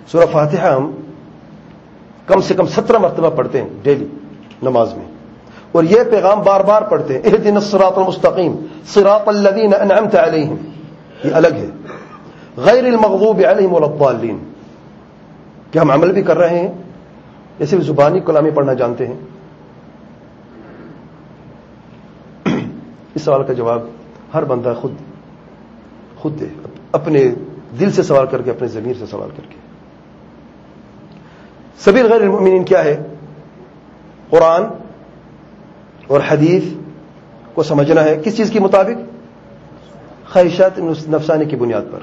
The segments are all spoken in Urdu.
سورہ فاتحہ ہم کم سے کم 17 مرتبہ پڑھتے ہیں ڈیلی نماز میں، اور یہ پیغام بار بار پڑھتے ہیں، اہدنا الصراط المستقیم صراط الذین انعمت علیہم، یہ الگ ہے، غیر المغضوب علیہم ولا الضالین۔ کیا ہم عمل بھی کر رہے ہیں یا صرف زبانی کلامی پڑھنا جانتے ہیں؟ اس سوال کا جواب ہر بندہ خود دے، اپنے دل سے سوال کر کے، اپنے ضمیر سے سوال کر کے۔ سبیل غیر المؤمنین کیا ہے؟ قرآن اور حدیث کو سمجھنا ہے کس چیز کے مطابق؟ خواہشات نفسانی کی بنیاد پر۔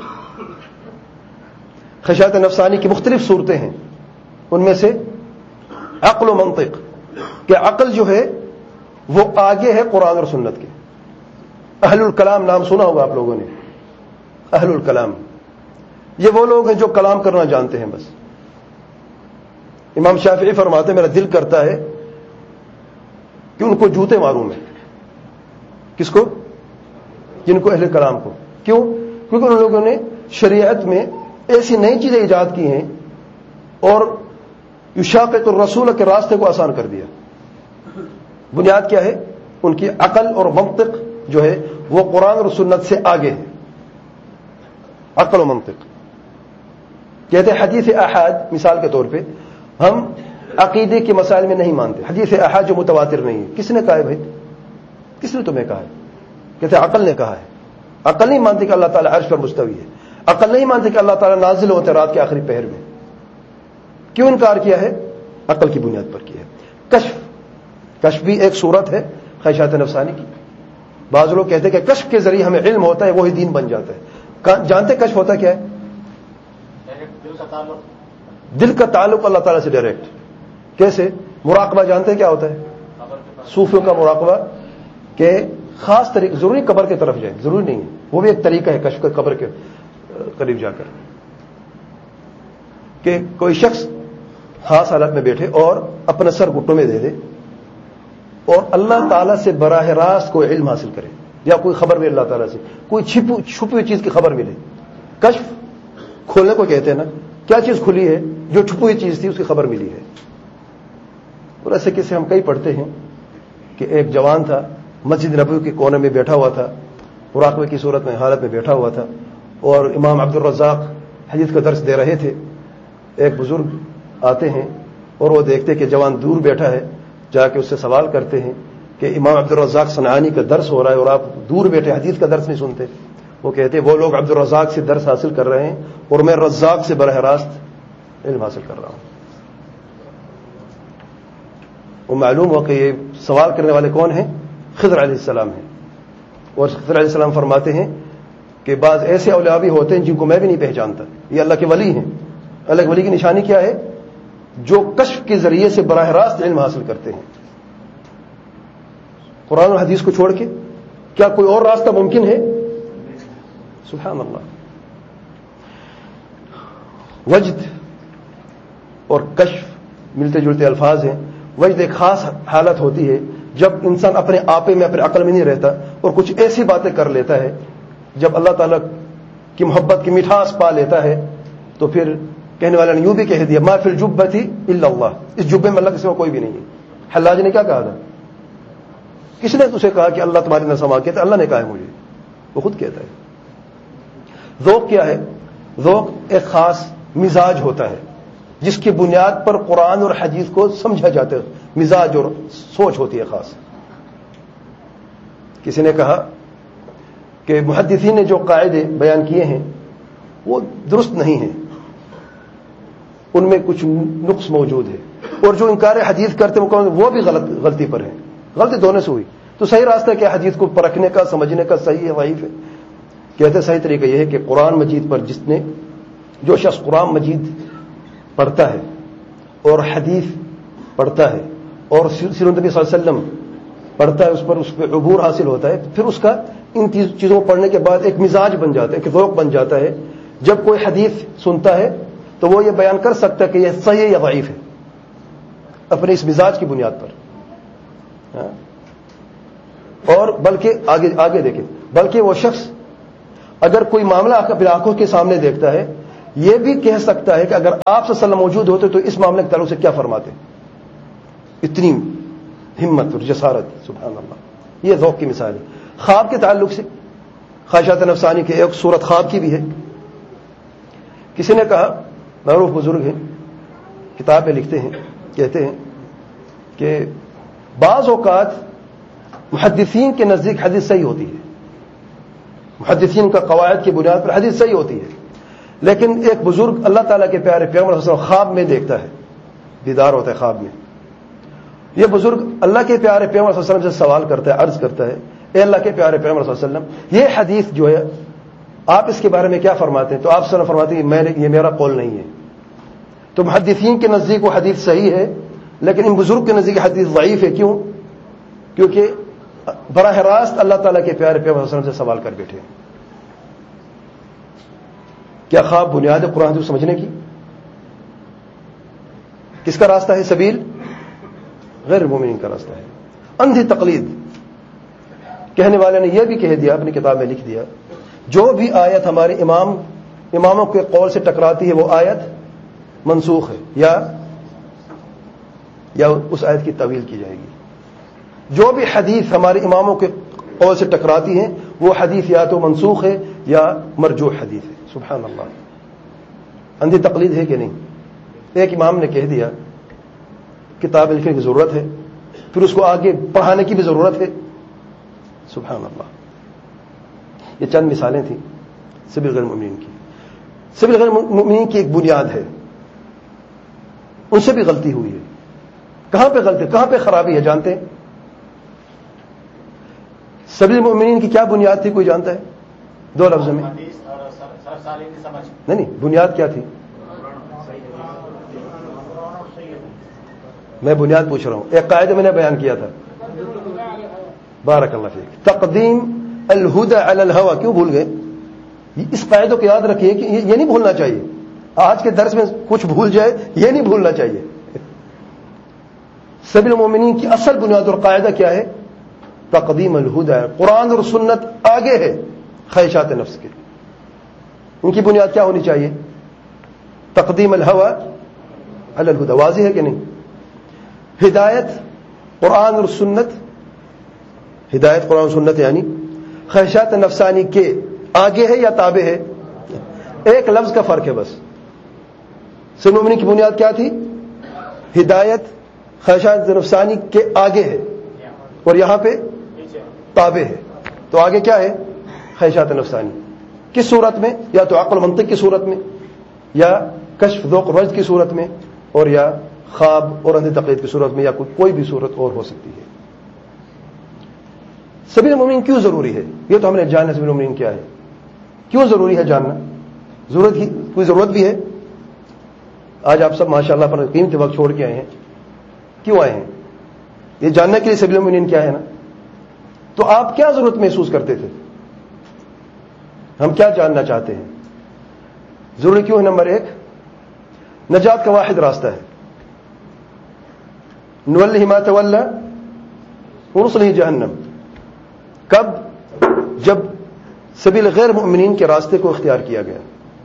خواہشات نفسانی کی مختلف صورتیں ہیں، ان میں سے عقل و منطق، کہ عقل جو ہے وہ آگے ہے قرآن اور سنت کے۔ اہل الکلام نام سنا ہوگا آپ لوگوں نے، اہل الکلام یہ وہ لوگ ہیں جو کلام کرنا جانتے ہیں بس۔ امام شافعی فرماتے ہیں میرا دل کرتا ہے کہ ان کو جوتے ماروں میں۔ کس کو؟ جن کو اہل کلام کو۔ کیوں؟ کیونکہ ان لوگوں نے شریعت میں ایسی نئی چیزیں ایجاد کی ہیں اور یشاقق الرسول کے راستے کو آسان کر دیا۔ بنیاد کیا ہے؟ ان کی عقل اور منطق جو ہے وہ قرآن اور سنت سے آگے ہے۔ عقل و منطق کہتے ہیں حدیث احاد مثال کے طور پہ ہم عقیدے کے مسائل میں نہیں مانتے، حدیث احاد جو متواتر نہیں ہے۔ کس نے کہا ہے بھائی؟ کس نے تمہیں کہا ہے؟ کہتے ہیں عقل نے کہا ہے۔ عقل نہیں مانتی کہ اللہ تعالیٰ عرش پر مستوی ہے، عقل نہیں مانتی کہ اللہ تعالیٰ نازل ہوتے رات کے آخری پہر میں۔ کیوں انکار کیا ہے؟ عقل کی بنیاد پر کیا ہے۔ کشف بھی ایک صورت ہے خواہشات نفسانی کی۔ بعض لوگ کہتے ہیں کہ کشف کے ذریعے ہمیں علم ہوتا ہے، وہی دین بن جاتا ہے۔ جانتے کشف ہوتا کیا ہے؟ دل کا تعلق اللہ تعالیٰ سے ڈائریکٹ۔ کیسے؟ مراقبہ جانتے ہیں کیا ہوتا ہے؟ صوفیوں کا مراقبہ کہ خاص طریقے، ضروری قبر کی طرف جائیں، ضروری نہیں ہے، وہ بھی ایک طریقہ ہے کشف، قبر کے قریب جا کر، کہ کوئی شخص خاص حالت میں بیٹھے اور اپنا سر گھٹنوں میں دے دے اور اللہ تعالیٰ سے براہ راست کوئی علم حاصل کرے، یا کوئی خبر ملے اللہ تعالیٰ سے، کوئی چھپی ہوئی چیز کی خبر ملے۔ کشف کھولنے کو کہتے ہیں نا، کیا چیز کھلی ہے؟ جو چھپی ہوئی چیز تھی اس کی خبر ملی ہے۔ اور ایسے کیسے ہم کئی پڑھتے ہیں کہ ایک جوان تھا، مسجد نبوی کے کونے میں بیٹھا ہوا تھا، مراقبے کی صورت میں حالت میں بیٹھا ہوا تھا، اور امام عبد الرزاق حدیث کا درس دے رہے تھے۔ ایک بزرگ آتے ہیں اور وہ دیکھتے کہ جوان دور بیٹھا ہے، جا کے اس سے سوال کرتے ہیں کہ امام عبد الرزاق صنعانی کا درس ہو رہا ہے اور آپ دور بیٹھے حدیث کا درس نہیں سنتے۔ وہ کہتے وہ لوگ عبد الرزاق سے درس حاصل کر رہے ہیں اور میں رزاق سے براہ راست علم حاصل کر رہا ہوں۔ وہ معلوم ہو کہ یہ سوال کرنے والے کون ہیں؟ خضر علیہ السلام ہیں۔ اور خضر علیہ السلام فرماتے ہیں کہ بعض ایسے اولیاء بھی ہوتے ہیں جن کو میں بھی نہیں پہچانتا، یہ اللہ کے ولی ہیں۔ اللہ کے ولی کی نشانی کیا ہے؟ جو کشف کے ذریعے سے براہ راست علم حاصل کرتے ہیں۔ قرآن اور حدیث کو چھوڑ کے کیا کوئی اور راستہ ممکن ہے؟ سبحان اللہ۔ وجد اور کشف ملتے جلتے الفاظ ہیں۔ وجد ایک خاص حالت ہوتی ہے جب انسان اپنے آپے میں، اپنے عقل میں نہیں رہتا اور کچھ ایسی باتیں کر لیتا ہے، جب اللہ تعالیٰ کی محبت کی مٹھاس پا لیتا ہے تو پھر کہنے والا نے یوں بھی کہہ دیا ما فی الجبۃ الا اللہ، اس جبے میں اللہ کے سوا کوئی بھی نہیں ہے۔ حلاج نے کیا کہا تھا؟ کس نے اسے کہا کہ اللہ تمہارے نہ سما؟ کہتا اللہ نے کہا ہے مجھے، وہ خود کہتا ہے۔ ذوق کیا ہے؟ ذوق ایک خاص مزاج ہوتا ہے جس کی بنیاد پر قرآن اور حدیث کو سمجھا جاتا ہے، مزاج اور سوچ ہوتی ہے خاص۔ کسی نے کہا کہ محدثین نے جو قاعدے بیان کیے ہیں وہ درست نہیں ہیں، ان میں کچھ نقص موجود ہے، اور جو انکار حدیث کرتے وہ بھی غلطی پر ہیں۔ غلطی دونوں سے ہوئی، تو صحیح راستہ کیا؟ حدیث کو پرکھنے کا، سمجھنے کا، صحیح ہے ضعیف ہے۔ کہتے صحیح طریقہ یہ ہے کہ قرآن مجید پر جو شخص قرآن مجید پڑھتا ہے اور حدیث پڑھتا ہے اور سیرت نبی صلی اللہ علیہ وسلم پڑھتا ہے، اس پہ عبور حاصل ہوتا ہے، پھر اس کا ان چیزوں کو پڑھنے کے بعد ایک مزاج بن جاتا ہے، ایک ذوق بن جاتا ہے۔ جب کوئی حدیث سنتا ہے تو وہ یہ بیان کر سکتا ہے کہ یہ صحیح یا ضعیف ہے اپنے اس مزاج کی بنیاد پر۔ اور بلکہ آگے دیکھیں، بلکہ وہ شخص اگر کوئی معاملہ اپنی آنکھوں کے سامنے دیکھتا ہے یہ بھی کہہ سکتا ہے کہ اگر آپ صلی اللہ علیہ وسلم موجود ہوتے تو اس معاملے کے تعلق سے کیا فرماتے؟ اتنی ہمت اور جسارت، سبحان اللہ. یہ ذوق کی مثال ہے. خواب کے تعلق سے خواہشات نفسانی کے ایک صورت خواب کی بھی ہے. کسی نے کہا، معروف بزرگ ہیں، کتاب میں لکھتے ہیں، کہتے ہیں کہ بعض اوقات محدثین کے نزدیک حدیث صحیح ہوتی ہے، محدثین کا قواعد کی بنیاد پر حدیث صحیح ہوتی ہے، لیکن ایک بزرگ اللہ تعالیٰ کے پیارے پیغمبر صلی اللہ علیہ وسلم خواب میں دیکھتا ہے، دیدار ہوتا ہے خواب میں. یہ بزرگ اللہ کے پیارے پیغمبر صلی اللہ علیہ وسلم سے سوال کرتا ہے، عرض کرتا ہے، اے اللہ کے پیارے پیغمبر صلی اللہ علیہ وسلم، یہ حدیث جو ہے آپ اس کے بارے میں کیا فرماتے ہیں؟ تو آپ صلی اللہ علیہ وسلم فرماتے ہیں یہ میرا قول نہیں ہے. تو محدثین کے نزدیک وہ حدیث صحیح ہے، لیکن ان بزرگ کے نزدیک حدیث ضعیف ہے. کیوں؟ کیونکہ براہ راست اللہ تعالیٰ کے پیارے پیغمبر صلی اللہ علیہ وسلم سے سوال کر بیٹھے. کیا خواب بنیاد ہے قرآن حدیث سمجھنے کی؟ کس کا راستہ ہے؟ سبیل غیر مومنین کا راستہ ہے، اندھی تقلید. کہنے والے نے یہ بھی کہہ دیا، اپنی کتاب میں لکھ دیا، جو بھی آیت ہمارے اماموں کے قول سے ٹکراتی ہے وہ آیت منسوخ ہے یا اس آیت کی تعویل کی جائے گی. جو بھی حدیث ہمارے اماموں کے قول سے ٹکراتی ہیں وہ حدیث یا تو منسوخ ہے یا مرجوح حدیث ہے. سبحان اللہ. اندھی تقلید ہے کہ نہیں؟ ایک امام نے کہہ دیا، کتاب لکھنے کی ضرورت ہے، پھر اس کو آگے پڑھانے کی بھی ضرورت ہے. سبحان اللہ. یہ چند مثالیں تھیں سبیل غیر المؤمنین کی. سبیل غیر المؤمنین کی ایک بنیاد ہے، ان سے بھی غلطی ہوئی ہے. کہاں پہ غلطی، کہاں پہ خرابی ہے جانتے ہیں؟ سبیل المؤمنین کی کیا بنیاد تھی؟ کوئی جانتا ہے؟ دو لفظ میں. نہیں، بنیاد کیا تھی؟ میں بنیاد پوچھ رہا ہوں. ایک قاعدہ میں نے بیان کیا تھا، بارک اللہ فیک، تقدیم الہدی علی الہوی. کیوں بھول گئے؟ اس قاعدے کو یاد رکھیے کہ یہ نہیں بھولنا چاہیے. آج کے درس میں کچھ بھول جائے یہ نہیں بھولنا چاہیے. سبیل المؤمنین کی اصل بنیاد اور قاعدہ کیا ہے؟ تقدیم الہدی. قرآن اور سنت آگے ہے خواہشات نفس کے. ان کی بنیاد کیا ہونی چاہیے؟ تقدیم الہوی علی الہدی. واضح ہے کہ نہیں؟ ہدایت قرآن اور سنت، ہدایت قرآن اور سنت یعنی خواہشات نفسانی کے آگے ہے یا تابع ہے؟ ایک لفظ کا فرق ہے بس. سبیل المؤمنین کی بنیاد کیا تھی؟ ہدایت خواہشات نفسانی کے آگے ہے اور یہاں پہ تابع ہے. تو آگے کیا ہے؟ خواہشات نفسانی. کس صورت میں؟ یا تو عقل منطق کی صورت میں، یا کشف ذوق وجد کی صورت میں، اور یا خواب اور اندھی تقلید کی صورت میں، یا کوئی بھی صورت اور ہو سکتی ہے. سبیل المؤمنین کیوں ضروری ہے؟ یہ تو ہم نے جانا سبیل المؤمنین کیا ہے، کیوں ضروری ہے جاننا. ضرورت ہی کوئی ضرورت بھی ہے. آج آپ سب ماشاءاللہ پر قیمتی وقت چھوڑ کے آئے ہیں. کیوں آئے ہیں؟ یہ جاننے کے لیے سبیل المؤمنین کیا ہے نا. تو آپ کیا ضرورت محسوس کرتے تھے؟ ہم کیا جاننا چاہتے ہیں؟ ضروری کیوں ہے؟ نمبر ایک، نجات کا واحد راستہ ہے. نولہ ما تولی ونصلہ جہنم. کب؟ جب سبیل غیر مؤمنین کے راستے کو اختیار کیا گیا.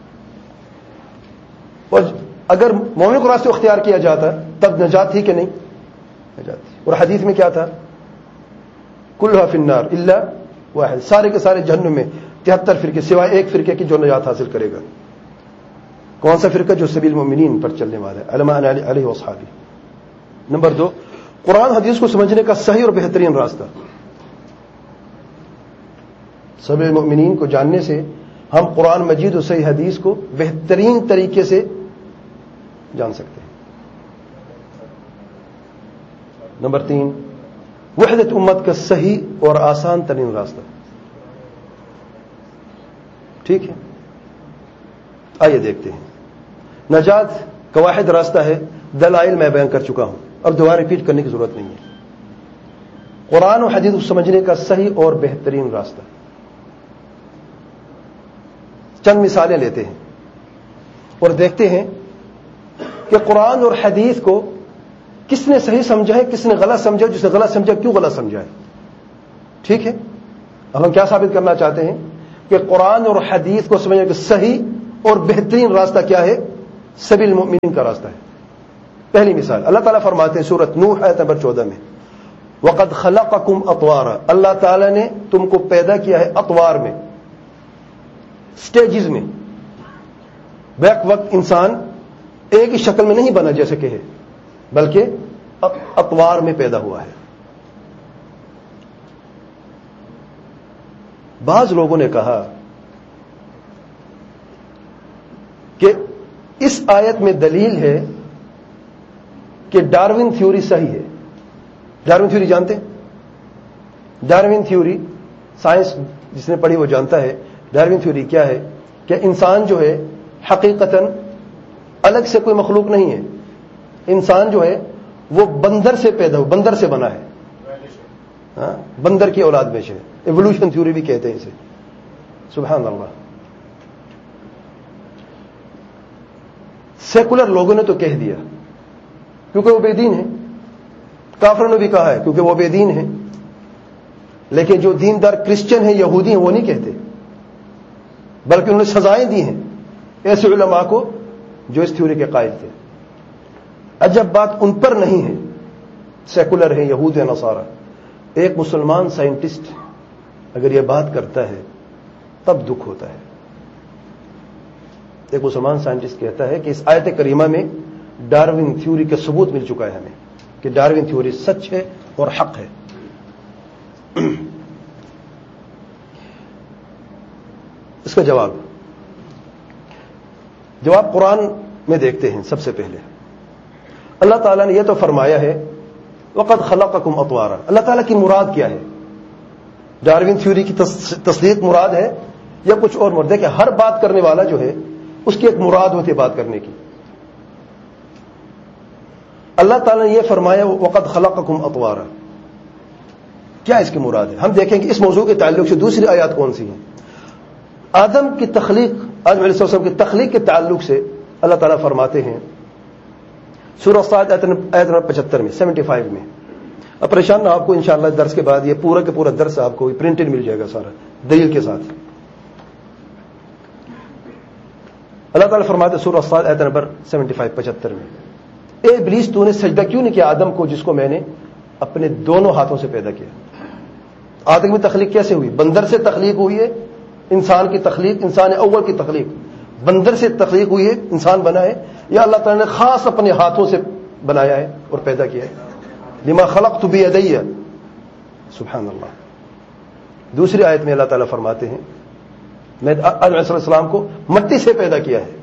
اور اگر مومن کو راستے اختیار کیا جاتا تب نجات تھی کہ نہیں؟ نجات تھی. اور حدیث میں کیا تھا؟ کلھا فی النار الا واحد. سارے کے سارے جہنم میں، 73 فرقے سوائے ایک فرقے کی جو نجات حاصل کرے گا. کون سا فرقہ؟ جو سبیل المؤمنین پر چلنے والا ہے، علماء علیہ واصحابہ. نمبر دو، قرآن حدیث کو سمجھنے کا صحیح اور بہترین راستہ. سبیل المؤمنین کو جاننے سے ہم قرآن مجید اور صحیح حدیث کو بہترین طریقے سے جان سکتے ہیں. نمبر تین، وحدت امت کا صحیح اور آسان ترین راستہ. ٹھیک ہے، آئیے دیکھتے ہیں. نجات کا واحد راستہ ہے، دلائل میں بیان کر چکا ہوں، اب دوبارہ ریپیٹ کرنے کی ضرورت نہیں ہے. قرآن و حدیث کو سمجھنے کا صحیح اور بہترین راستہ. چند مثالیں لیتے ہیں اور دیکھتے ہیں کہ قرآن اور حدیث کو کس نے صحیح سمجھا ہے، کس نے غلط سمجھا، جس نے غلط سمجھا کیوں غلط سمجھا ہے. ٹھیک ہے، اب ہم کیا ثابت کرنا چاہتے ہیں؟ کہ قرآن اور حدیث کو سمجھنے کا صحیح اور بہترین راستہ کیا ہے؟ سبیل المؤمنین کا راستہ ہے. پہلی مثال اللہ تعالیٰ فرماتے ہیں سورۃ نوح آیت نمبر 14 میں وَقَدْ خَلَقَكُمْ أَطْوَارًا. اللہ تعالیٰ نے تم کو پیدا کیا ہے اطوار میں، سٹیجز میں. بیک وقت انسان ایک ہی شکل میں نہیں بنا جیسے کہ ہے، بلکہ اطوار میں پیدا ہوا ہے. بعض لوگوں نے کہا کہ اس آیت میں دلیل ہے کہ ڈارون تھیوری صحیح ہے. ڈارون تھیوری جانتے ہیں؟ ڈارون تھیوری سائنس جس نے پڑھی وہ جانتا ہے. ڈارون تھیوری کیا ہے کہ انسان جو ہے حقیقتاً الگ سے کوئی مخلوق نہیں ہے. انسان جو ہے وہ بندر سے پیدا ہو، بندر سے بنا ہے. ہاں، بندر کی اولاد میں سے. ایوولوشن تھیوری بھی کہتے ہیں اسے. سبحان اللہ. سیکولر لوگوں نے تو کہہ دیا کیونکہ وہ بے دین ہیں. کافروں نے بھی کہا ہے کیونکہ وہ بے دین ہیں. لیکن جو دیندار کرسچن ہیں، یہودی ہیں، وہ نہیں کہتے، بلکہ انہوں نے سزائیں دی ہیں ایسے علماء کو جو اس تھیوری کے قائل تھے. عجب بات ان پر نہیں ہے، سیکولر ہیں، یہود ہیں، نصارہ. ایک مسلمان سائنٹسٹ اگر یہ بات کرتا ہے تب دکھ ہوتا ہے. ایک مسلمان سائنٹسٹ کہتا ہے کہ اس آیت کریمہ میں ڈارون تھیوری کا ثبوت مل چکا ہے ہمیں کہ ڈارون تھیوری سچ ہے اور حق ہے. اس کا جواب قرآن میں دیکھتے ہیں. سب سے پہلے اللہ تعالیٰ نے یہ تو فرمایا ہے وَقَدْ خَلَقَكُمْ أَطْوَارًا. اللہ تعالیٰ کی مراد کیا ہے؟ ڈارون تھیوری کی تصدیق مراد ہے یا کچھ اور مراد ہے؟ کہ ہر بات کرنے والا جو ہے اس کی ایک مراد ہوتی ہے بات کرنے کی. اللہ تعالیٰ نے یہ فرمایا وَقَدْ خَلَقَكُمْ أَطْوَارًا. کیا اس کی مراد ہے؟ ہم دیکھیں کہ اس موضوع کے تعلق سے دوسری آیات کون سی ہیں. آدم کی تخلیق، آدم علیہ السلام کی تخلیق کے تعلق سے اللہ تعالیٰ فرماتے ہیں سورہ صاد آیت نمبر 75 میں 75 میں. اب پریشان نہ، آپ کو انشاءاللہ درس کے بعد یہ پورا کے پورا درس آپ کو پرنٹڈ مل جائے گا سارا دلیل کے ساتھ. اللہ تعالیٰ فرماتے ہیں سورہ صاد آیت نمبر 75 میں اے ابلیس تو نے سجدہ کیوں نہیں کیا آدم کو جس کو میں نے اپنے دونوں ہاتھوں سے پیدا کیا. آدم کی تخلیق کیسے ہوئی؟ بندر سے تخلیق ہوئی ہے. انسان کی تخلیق، انسان اول کی تخلیق بندر سے تخلیق ہوئی ہے، انسان بنا ہے، یا اللہ تعالیٰ نے خاص اپنے ہاتھوں سے بنایا ہے اور پیدا کیا ہے؟ لما خلقت بیدی. سبحان اللہ. دوسری آیت میں اللہ تعالیٰ فرماتے ہیں میں آدم علیہ السلام کو مٹی سے پیدا کیا ہے.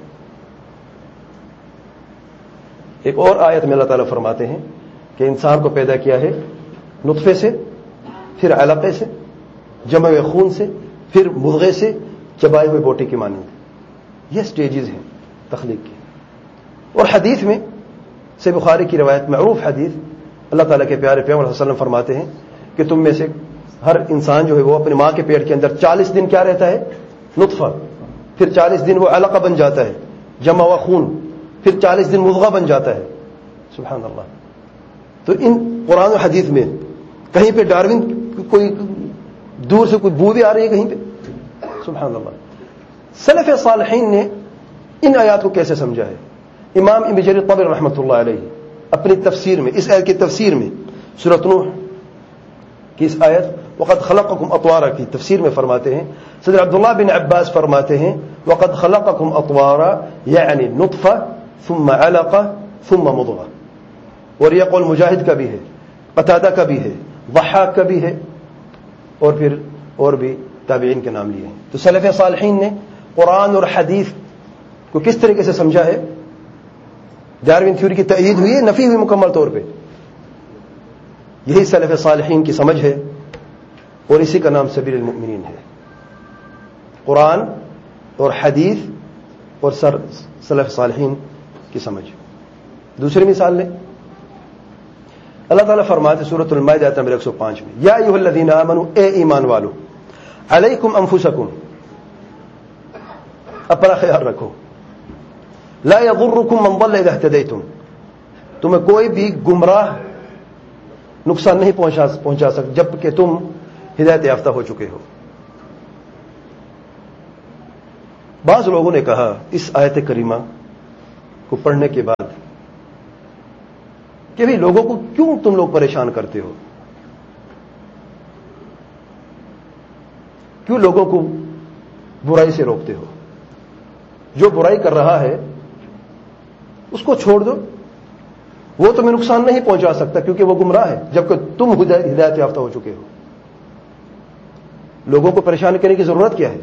ایک اور آیت میں اللہ تعالیٰ فرماتے ہیں کہ انسان کو پیدا کیا ہے نطفے سے، پھر علقے سے، جمع ہوئے خون سے، پھر مضغے سے، چبائے ہوئے بوٹی کی مانند. یہ سٹیجز ہیں تخلیق کی. اور حدیث میں سے بخاری کی روایت معروف حدیث اللہ تعالیٰ کے پیارے پیغمبر صلی اللہ علیہ وسلم فرماتے ہیں کہ تم میں سے ہر انسان جو ہے وہ اپنی ماں کے پیٹ کے اندر 40 دن کیا رہتا ہے؟ نطفہ. پھر 40 دن وہ علقہ بن جاتا ہے، جمع ہوا خون. پھر 40 دن مضغہ بن جاتا ہے. سبحان اللہ. تو ان قرآن و حدیث میں کہیں پہ ڈارون کوئی دور سے کوئی بو بھی آ رہی ہے کہیں پہ؟ سبحان اللہ. سلف صالحین نے ان آیات کو کیسے سمجھا ہے؟ امام ابن جریر طبری رحمۃ اللہ علیہ اپنی تفسیر میں، اس آیت کی تفسیر میں، سورۃ نوح کی اس آیت وقد خلقکم اطوارا کی تفسیر میں فرماتے ہیں، صدر عبداللہ بن عباس فرماتے ہیں وقد خلقکم اطوارا یعنی نطفہ ثم علقہ ثم مضغہ. اور یہ قول مجاہد کا بھی ہے، قتادہ کا بھی ہے، ضحاک کا بھی ہے، اور پھر اور بھی تابعین کے نام لیے ہیں. تو سلف صالحین نے قرآن اور حدیث کو کس طریقے سے سمجھا ہے؟ ڈارون تھیوری کی تائید ہوئی ہے، نفی ہوئی مکمل طور پہ. یہی سلف صالحین کی سمجھ ہے اور اسی کا نام سبیل المؤمنین ہے. قرآن اور حدیث اور سلف صالحین کی سمجھ. دوسری مثال لیں. اللہ تعالیٰ فرماتے سورۃ المائدہ آیت نمبر 105 میں یا ایھا الذین آمنوا اے ایمان والو علیکم انفسکم اپنا خیال رکھو، لا یضرکم من ضل اذا اہتدیتم تمہیں کوئی بھی گمراہ نقصان نہیں پہنچا سکتا جب کہ تم ہدایت یافتہ ہو چکے ہو. بعض لوگوں نے کہا اس آیت کریمہ کو پڑھنے کے بعد کہ بھئی لوگوں کو کیوں تم لوگ پریشان کرتے ہو، کیوں لوگوں کو برائی سے روکتے ہو؟ جو برائی کر رہا ہے اس کو چھوڑ دو، وہ تمہیں نقصان نہیں پہنچا سکتا کیونکہ وہ گمراہ ہے، جبکہ تم ہدایت یافتہ ہو چکے ہو۔ لوگوں کو پریشان کرنے کی ضرورت کیا ہے؟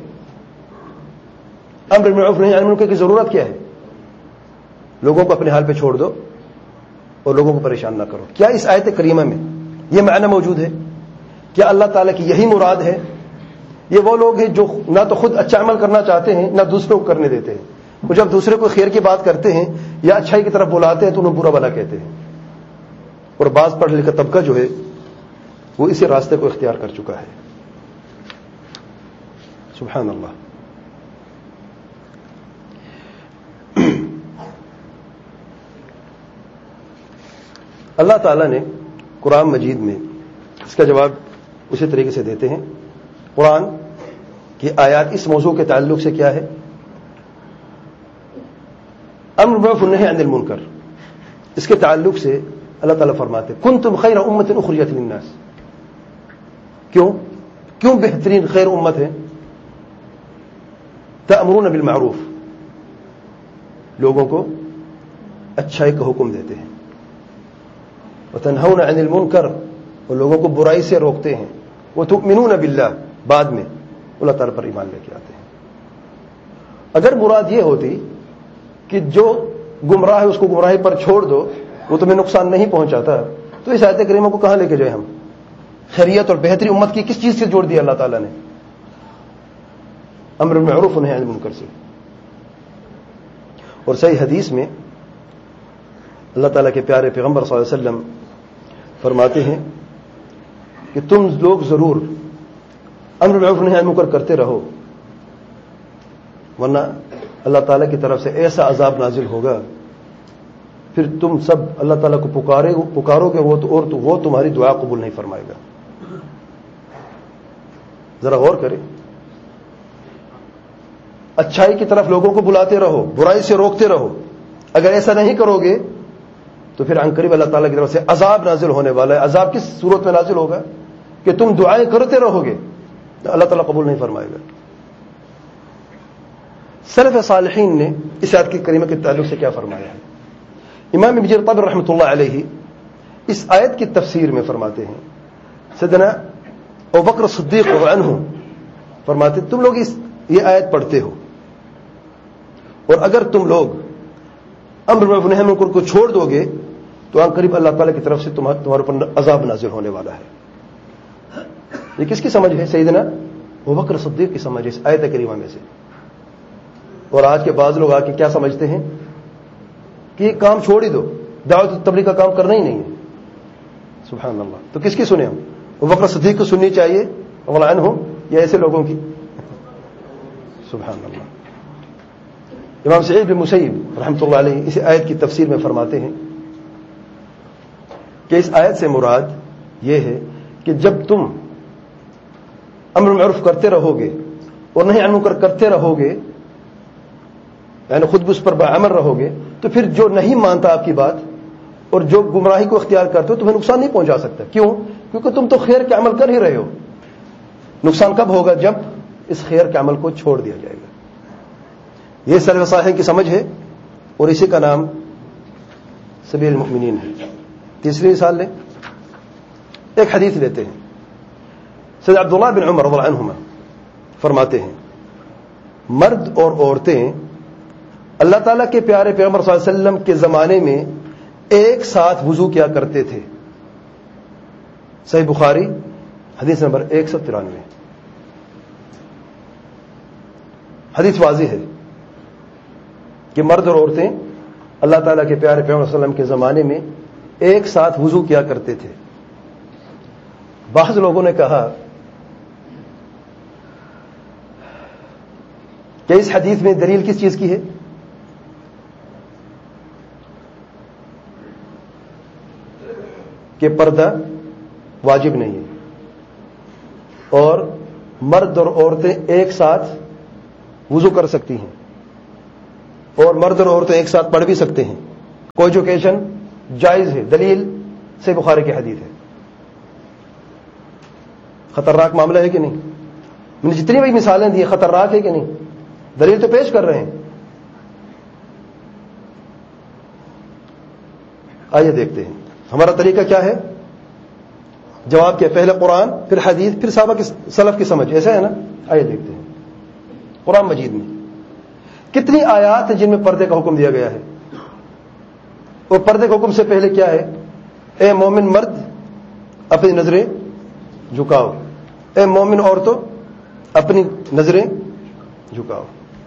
امر بالمعروف نہی عن المنکر کی ضرورت کیا ہے؟ لوگوں کو اپنے حال پہ چھوڑ دو اور لوگوں کو پریشان نہ کرو۔ کیا اس آیت کریمہ میں یہ معنی موجود ہے؟ کیا اللہ تعالیٰ کی یہی مراد ہے؟ یہ وہ لوگ ہیں جو نہ تو خود اچھا عمل کرنا چاہتے ہیں نہ دوسروں کو کرنے دیتے ہیں، وہ جب دوسرے کو خیر کی بات کرتے ہیں یا اچھائی کی طرف بلاتے ہیں تو انہیں برا بھلا کہتے ہیں، اور بعض پڑھ لکھا طبقہ جو ہے وہ اسی راستے کو اختیار کر چکا ہے۔ سبحان اللہ۔ اللہ تعالیٰ نے قرآن مجید میں اس کا جواب اسی طریقے سے دیتے ہیں۔ قرآن کی آیات اس موضوع کے تعلق سے کیا ہے؟ امر بالمعروف والنہی عن المنکر، اس کے تعلق سے اللہ تعالیٰ فرماتے کنتم خیر امت اخرجت للناس۔ کیوں بہترین خیر امت ہے؟ تأمرون بالمعروف، لوگوں کو اچھائی کا حکم دیتے ہیں، وتنہون عن المنکر، اور لوگوں کو برائی سے روکتے ہیں، وتؤمنون باللہ، بعد میں اللہ تعالیٰ پر ایمان لے کے آتے ہیں۔ اگر مراد یہ ہوتی کہ جو گمراہ ہے اس کو گمراہی پر چھوڑ دو، وہ تمہیں نقصان نہیں پہنچاتا، تو اس آیت کریمہ کو کہاں لے کے جائیں ہم؟ خیریت اور بہتری امت کی کس چیز سے جوڑ دیا اللہ تعالیٰ نے؟ امر بالمعروف ونہی عن المنکر سے۔ اور صحیح حدیث میں اللہ تعالیٰ کے پیارے پیغمبر صلی اللہ علیہ وسلم فرماتے ہیں کہ تم لوگ ضرور امر بالمعروف ونہی عن المنکر کرتے رہو، ورنہ اللہ تعالیٰ کی طرف سے ایسا عذاب نازل ہوگا، پھر تم سب اللہ تعالیٰ کو پکارو گے اور وہ تمہاری دعا قبول نہیں فرمائے گا۔ ذرا غور کریں، اچھائی کی طرف لوگوں کو بلاتے رہو، برائی سے روکتے رہو، اگر ایسا نہیں کرو گے تو پھر عنقریب اللہ تعالیٰ کی طرف سے عذاب نازل ہونے والا ہے۔ عذاب کس صورت میں نازل ہوگا؟ کہ تم دعائیں کرتے رہو گے تو اللہ تعالیٰ قبول نہیں فرمائے گا۔ سلف صالحین نے اس آیت کی کریمہ کے تعلق سے کیا فرمایا ہے؟ امام ابن جریر طبری رحمۃ اللہ علیہ اس آیت کی تفسیر میں فرماتے ہیں، سیدنا ابوبکر صدیق رضی اللہ عنہ فرماتے تم لوگ یہ آیت پڑھتے ہو، اور اگر تم لوگ امر بالمعروف ونہی عن المنکر کو چھوڑ دو گے تو ان قریب اللہ تعالیٰ کی طرف سے تمہارے اوپر عذاب نازل ہونے والا ہے۔ یہ کس کی سمجھ ہے؟ سیدنا ابوبکر صدیق کی سمجھ ہے اس آیت کریمہ میں سے۔ اور آج کے بعض لوگ آ کے کیا سمجھتے ہیں کہ یہ کام چھوڑ ہی دو، دعوت تبلیغ کا کام کرنا ہی نہیں ہے۔ سبحان اللہ۔ تو کس کی سنیں ہم؟ ابوبکر صدیق کو سننی چاہیے رضی اللہ عنہ یا ایسے لوگوں کی؟ سبحان اللہ۔ امام سعید بن مسیب رحمۃ اللہ علیہ اس آیت کی تفسیر میں فرماتے ہیں کہ اس آیت سے مراد یہ ہے کہ جب تم امر بالمعروف کرتے رہو گے اور نہی عن المنکر کرتے رہو گے، یعنی خود بھی اس پر باعمل رہو گے، تو پھر جو نہیں مانتا آپ کی بات اور جو گمراہی کو اختیار کرتے ہو تمہیں نقصان نہیں پہنچا سکتا۔ کیوں؟ کیونکہ تم تو خیر کے عمل کر ہی رہے ہو۔ نقصان کب ہوگا؟ جب اس خیر کے عمل کو چھوڑ دیا جائے گا۔ یہ سلف صالحین کی سمجھ ہے، اور اسی کا نام سبیل المؤمنین ہے۔ تیسری مثال لیں، ایک حدیث لیتے ہیں، سید عبداللہ بن عمر رضی اللہ عنہما فرماتے ہیں مرد اور عورتیں اللہ تعالیٰ کے پیارے پیغمبر صلی اللہ علیہ وسلم کے زمانے میں ایک ساتھ وضو کیا کرتے تھے۔ صحیح بخاری حدیث نمبر 193۔ حدیث واضح ہے کہ مرد اور عورتیں اللہ تعالیٰ کے پیارے پیغمبر صلی اللہ علیہ وسلم کے زمانے میں ایک ساتھ وضو کیا کرتے تھے۔ بعض لوگوں نے کہا کہ اس حدیث میں دلیل کس چیز کی ہے؟ کہ پردہ واجب نہیں ہے اور مرد اور عورتیں ایک ساتھ وضو کر سکتی ہیں اور مرد اور عورتیں ایک ساتھ پڑھ بھی سکتے ہیں. کوجوکیشن جائز ہے, دلیل سے بخاری کی حدیث ہے. خطرناک معاملہ ہے کہ نہیں؟ میں نے جتنی بھی مثالیں دی خطرناک ہے کہ نہیں؟ دلیل تو پیش کر رہے ہیں. آئیے دیکھتے ہیں ہمارا طریقہ کیا ہے. جواب کیا؟ پہلے قرآن, پھر حدیث, پھر صحابہ کی سلف کی سمجھ. ایسا ہے نا؟ آئیے دیکھتے ہیں. قرآن مجید میں کتنی آیات ہیں جن میں پردے کا حکم دیا گیا ہے؟ اور پردے کے حکم سے پہلے کیا ہے؟ اے مومن مرد اپنی نظریں جھکاؤ, اے مومن عورتوں اپنی نظریں جھکاؤ.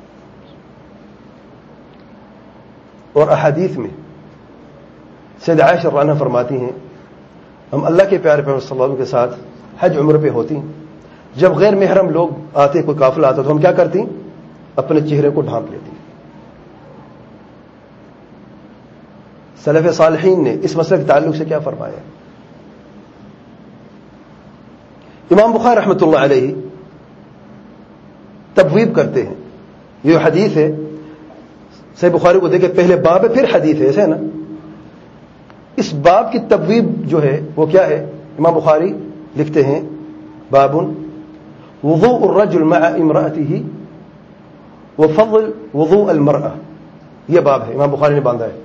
اور احادیث میں سید عائشہ رضی اللہ عنہا فرماتی ہیں ہم اللہ کے پیارے پیغمبر صلی اللہ علیہ وسلم کے ساتھ حج عمرہ پہ ہوتی, جب غیر محرم لوگ آتے, کوئی قافلہ آتا تو ہم کیا کرتی؟ اپنے چہرے کو ڈھانپ لیتی. سلف صالحین نے اس مسئلے کے تعلق سے کیا فرمایا؟ امام بخاری رحمۃ اللہ علیہ تبویب کرتے ہیں, یہ حدیث ہے صحیح بخاری کو دیکھیں, پہلے باب ہے پھر حدیث ہے, ایسے ہے نا؟ اس باب کی تبویب جو ہے وہ کیا ہے؟ امام بخاری لکھتے ہیں باب وضوء الرجل مع امرأته وفضل وضوء المرأة. یہ باب ہے امام بخاری نے باندھا ہے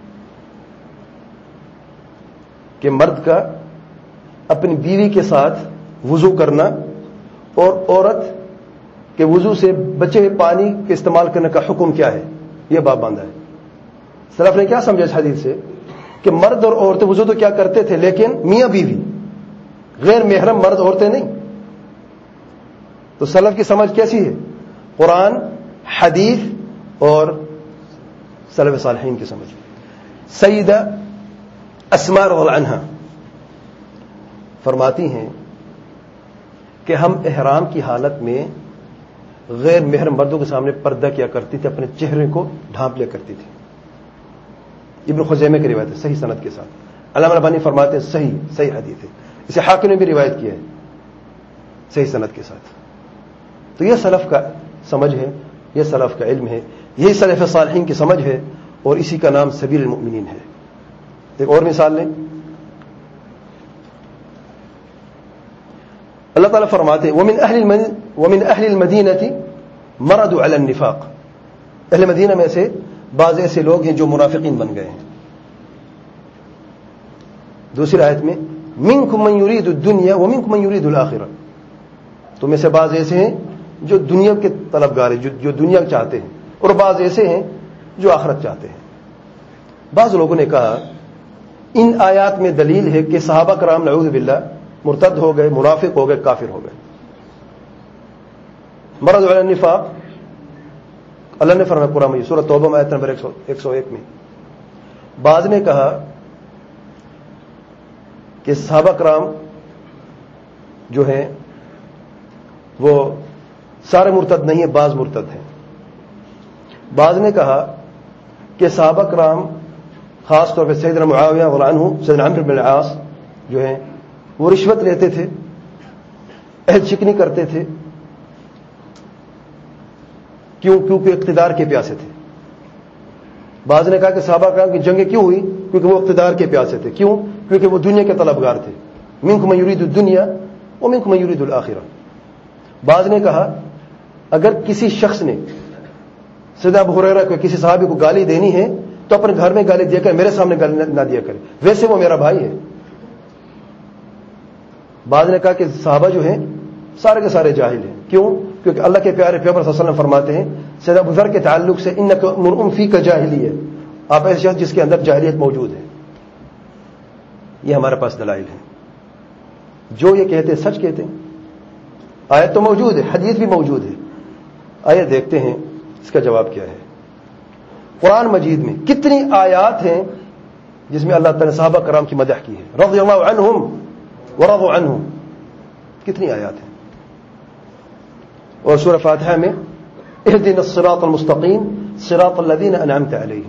کہ مرد کا اپنی بیوی کے ساتھ وضو کرنا اور عورت کے وضو سے بچے ہوئے پانی کے استعمال کرنے کا حکم کیا ہے, یہ باب باندھا ہے. سلف نے کیا سمجھا اس حدیث سے؟ کہ مرد اور عورتیں وضو تو کیا کرتے تھے, لیکن میاں بیوی, غیر محرم مرد عورتیں نہیں. تو سلف کی سمجھ کیسی ہے؟ قرآن, حدیث اور سلف صالحین کی سمجھ. سیدہ اسماء رضی اللہ عنہا فرماتی ہیں کہ ہم احرام کی حالت میں غیر محرم مردوں کے سامنے پردہ کیا کرتی تھی, اپنے چہرے کو ڈھانپ لیا کرتی تھی. ابن خزیمہ کی روایت ہے صحیح سند کے ساتھ. علامہ البانی فرماتے ہیں صحیح حدیث ہے. اسے حاکم نے بھی روایت کیا ہے صحیح سند کے ساتھ. تو یہ سلف کا سمجھ ہے, یہ سلف کا علم ہے, یہی سلف صالحین کی سمجھ ہے, اور اسی کا نام سبیل المؤمنین ہے. ایک اور مثال لیں. اللہ تعالیٰ فرماتے ہیں ومن اہل المدینہ مردوا علی النفاق. اہل مدینہ میں سے بعض ایسے لوگ ہیں جو منافقین بن گئے ہیں. دوسری آیت میں منکم من یرید الدنیا ومنکم من یرید الآخرہ. تو میں سے بعض ایسے ہیں جو دنیا کے طلبگار ہیں, جو دنیا چاہتے ہیں, اور بعض ایسے ہیں جو آخرت چاہتے ہیں. بعض لوگوں نے کہا ان آیات میں دلیل ہے کہ صحابہ کرام نعوذ باللہ مرتد ہو گئے, منافق ہو گئے, کافر ہو گئے. مرض علی النفاق اللہ نے فرمایا قرآن میں سورۃ توبہ میں آیت نمبر 101 میں. بعض نے کہا کہ صحابہ کرام جو ہیں وہ سارے مرتد نہیں ہیں, بعض مرتد ہیں. بعض نے کہا کہ صحابہ کرام خاص طور پہ سیدنا معاویہ رضی اللہ عنہ, سیدنا عمرو بن العاص جو ہیں وہ رشوت لیتے تھے, عہد شکنی کرتے تھے. کیونکہ اقتدار کے پیاسے تھے. بعض نے کہا کہ صحابہ کرام کی جنگیں کیوں ہوئی؟ کیونکہ وہ اقتدار کے پیاسے تھے. کیوں؟ کیونکہ وہ دنیا کے طلبگار تھے. منکم من یرید الدنیا ومنکم من یرید الآخرہ. بعض نے کہا اگر کسی شخص نے سیدنا ابو ہریرہ کو, کسی صحابی کو گالی دینی ہے تو اپنے گھر میں گالی دیا کر, میرے سامنے گالی نہ دیا کرے, ویسے وہ میرا بھائی ہے. بعض نے کہا کہ صحابہ جو ہیں سارے کے سارے جاہل ہیں. کیوں؟ کیونکہ اللہ کے پیارے پیغمبر صلی اللہ علیہ وسلم فرماتے ہیں سیدنا ابو ذر کے تعلق سے انک مرء فیک جاہلیہ, آپ ایسے شخص جس کے اندر جاہلیت موجود ہے. یہ ہمارے پاس دلائل ہیں. جو یہ کہتے ہیں سچ کہتے ہیں. آیت تو موجود ہے, حدیث بھی موجود ہے. آیت دیکھتے ہیں اس کا جواب کیا ہے. قرآن مجید میں کتنی آیات ہیں جس میں اللہ تعالی صحابہ کرام کی مدح کی ہے. رضی اللہ عنہم ورضوا عنہ, کتنی آیات ہیں. اور سورہ فاتحہ میں اهدنا الصراط المستقیم صراط الذین انعمت علیہم.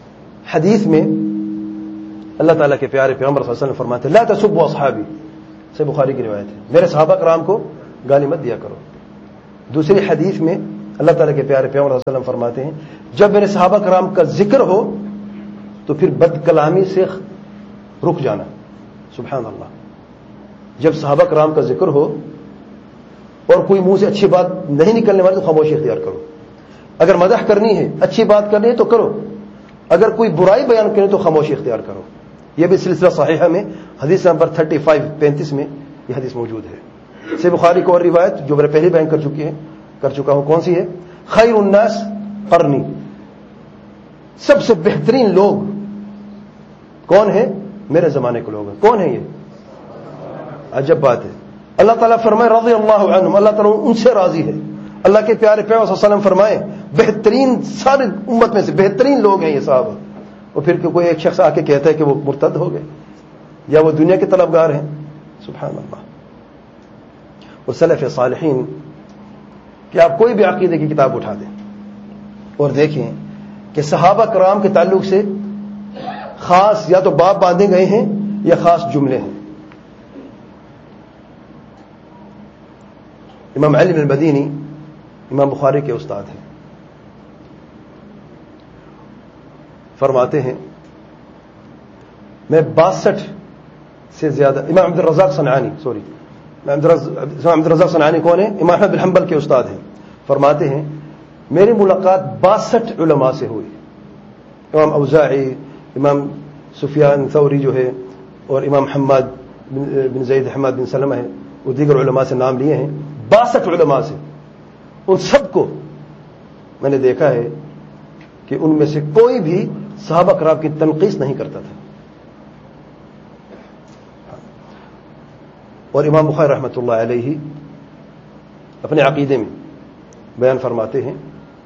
حدیث میں اللہ تعالیٰ کے پیارے پیغمبر صلی اللہ علیہ وسلم فرماتے ہیں لا تسبوا اصحابی, صحیح بخاری کی روایت ہے, میرے صحابہ کرام کو گالی مت دیا کرو. دوسری حدیث میں اللہ تعالیٰ کے پیارے پیغمبر صلی اللہ علیہ وسلم فرماتے ہیں جب میرے صحابہ کرام کا ذکر ہو تو پھر بد کلامی سے رک جانا. سبحان اللہ. جب صحابہ کرام کا ذکر ہو اور کوئی منہ سے اچھی بات نہیں نکلنے والی تو خاموشی اختیار کرو. اگر مدح کرنی ہے, اچھی بات کرنی ہے تو کرو, اگر کوئی برائی بیان کرنی تو خاموشی اختیار کرو. یہ بھی سلسلہ صحیحہ میں حدیث نمبر 35 میں یہ حدیث موجود ہے. صحیح بخاری کو اور روایت جو میں پہلے بیان کر چکا ہوں, کون سی ہے؟ خیر الناس قرنی, سب سے بہترین لوگ کون ہیں؟ میرے زمانے کے لوگ ہیں. کون ہیں یہ؟ عجب بات ہے. اللہ تعالیٰ فرمائے رضی اللہ عنہم, اللہ تعالیٰ ان سے راضی ہے. اللہ کے پیارے پیغمبر صلی اللہ علیہ وسلم فرمائے بہترین ساری امت میں سے بہترین لوگ ہیں یہ صحابہ. اور پھر کوئی ایک شخص آ کے کہتا ہے کہ وہ مرتد ہو گئے یا وہ دنیا کے طلبگار ہیں. سبحان اللہ. اور سلف صالحین کہ آپ کوئی بھی عقیدے کی کتاب اٹھا دیں اور دیکھیں کہ صحابہ کرام کے تعلق سے خاص یا تو باب باندھے گئے ہیں یا خاص جملے ہیں. امام علی بن المدینی امام بخاری کے استاد ہیں, فرماتے ہیں میں 62 سے زیادہ امام عبد الرزاق صنعانی امام عبد الرزاق صنعانی کون ہیں؟ امام احمد بن حنبل کے استاد ہیں. فرماتے ہیں میری ملاقات 62 علماء سے ہوئی. امام اوزاعی, امام سفیان ثوری جو ہے, اور امام حماد بن زید حماد بن سلمہ ہے, وہ دیگر علماء سے نام لیے ہیں. 62 علماء سے, ان سب کو میں نے دیکھا ہے کہ ان میں سے کوئی بھی صحابہ کرام کی تنقیص نہیں کرتا تھا. اور امام بخاری رحمۃ اللہ علیہ اپنے عقیدے میں بیان فرماتے ہیں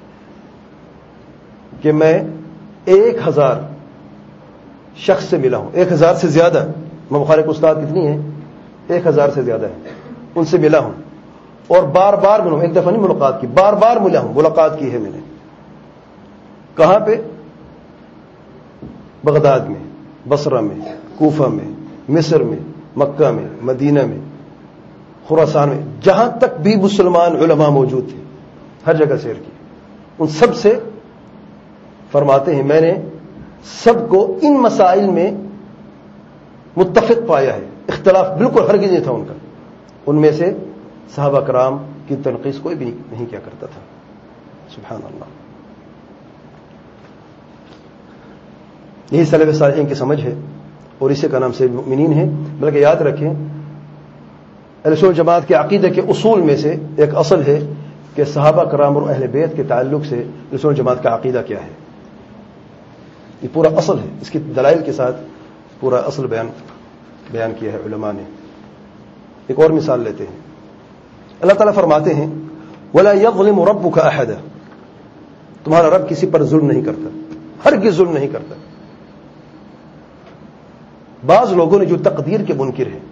کہ میں 1000 شخص سے ملا ہوں. 1000 سے زیادہ. امام بخاری کے استاد کتنی ہیں؟ 1000 سے زیادہ ہیں. ان سے ملا ہوں اور بار بار ملا ہوں. ایک دفعہ نہیں ملاقات کی, بار بار ملا ہوں, ملاقات کی ہے میں نے. کہاں پہ؟ بغداد میں, بصرہ میں, کوفہ میں, مصر میں, مکہ میں, مدینہ میں, خراسان میں, جہاں تک بھی مسلمان علماء موجود تھے ہر جگہ سیر کی. ان سب سے فرماتے ہیں میں نے سب کو ان مسائل میں متفق پایا ہے, اختلاف بالکل ہرگز نہیں تھا ان کا. ان میں سے صحابہ کرام کی تنقیص کوئی بھی نہیں کیا کرتا تھا. سبحان اللہ. یہی سلف صالحین کی سمجھ ہے اور اسی کا نام سید المؤمنین ہے. بلکہ یاد رکھیں اہل سنت جماعت کے عقیدے کے اصول میں سے ایک اصل ہے کہ صحابہ کرام اور اہل بیت کے تعلق سے اہل سنت جماعت کا عقیدہ کیا ہے. یہ پورا اصل ہے, اس کی دلائل کے ساتھ پورا اصل بیان کیا ہے علماء نے. ایک اور مثال لیتے ہیں. اللہ تعالیٰ فرماتے ہیں وَلَا يَظْلِمُ رَبُّكَ أَحَدًا, تمہارا رب کسی پر ظلم نہیں کرتا, ہرگز ظلم نہیں کرتا. بعض لوگوں نے جو تقدیر کے منکر ہیں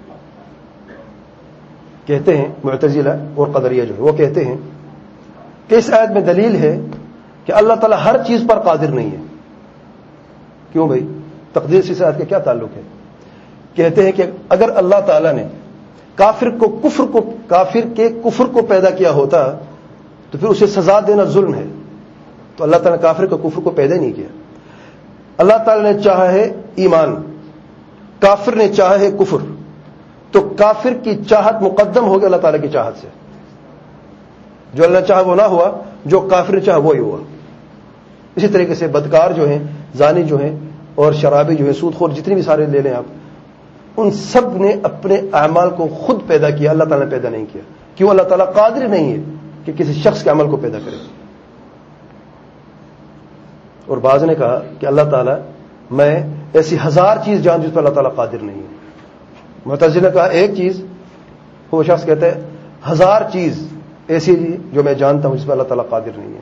کہتے ہیں, معتزلہ اور قدریہ جو ہے, وہ کہتے ہیں کہ اس آیت میں دلیل ہے کہ اللہ تعالیٰ ہر چیز پر قادر نہیں ہے. کیوں بھائی؟ تقدیر سے اس آیت کا کیا تعلق ہے؟ کہتے ہیں کہ اگر اللہ تعالیٰ نے کافر کے کفر کو پیدا کیا ہوتا تو پھر اسے سزا دینا ظلم ہے. تو اللہ تعالیٰ نے کافر کے کفر کو پیدا نہیں کیا. اللہ تعالیٰ نے چاہا ہے ایمان, کافر نے چاہا ہے کفر, تو کافر کی چاہت مقدم ہوگی اللہ تعالیٰ کی چاہت سے. جو اللہ چاہا وہ نہ ہوا, جو کافر نے چاہا وہی ہوا. اسی طریقے سے بدکار جو ہیں, زانی جو ہیں, اور شرابی جو ہیں, سود خور, جتنی بھی سارے لے لیں آپ, ان سب نے اپنے اعمال کو خود پیدا کیا, اللہ تعالیٰ نے پیدا نہیں کیا. کیوں؟ اللہ تعالیٰ قادر نہیں ہے کہ کسی شخص کے عمل کو پیدا کرے. اور بعض نے کہا کہ اللہ تعالیٰ, میں ایسی 1000 چیز جان جس پر اللہ تعالیٰ قادر نہیں ہے. معتزلہ نے کہا ایک چیز, وہ شخص کہتا ہے 1000 چیز ایسی جو میں جانتا ہوں جس پر اللہ تعالیٰ قادر نہیں ہے.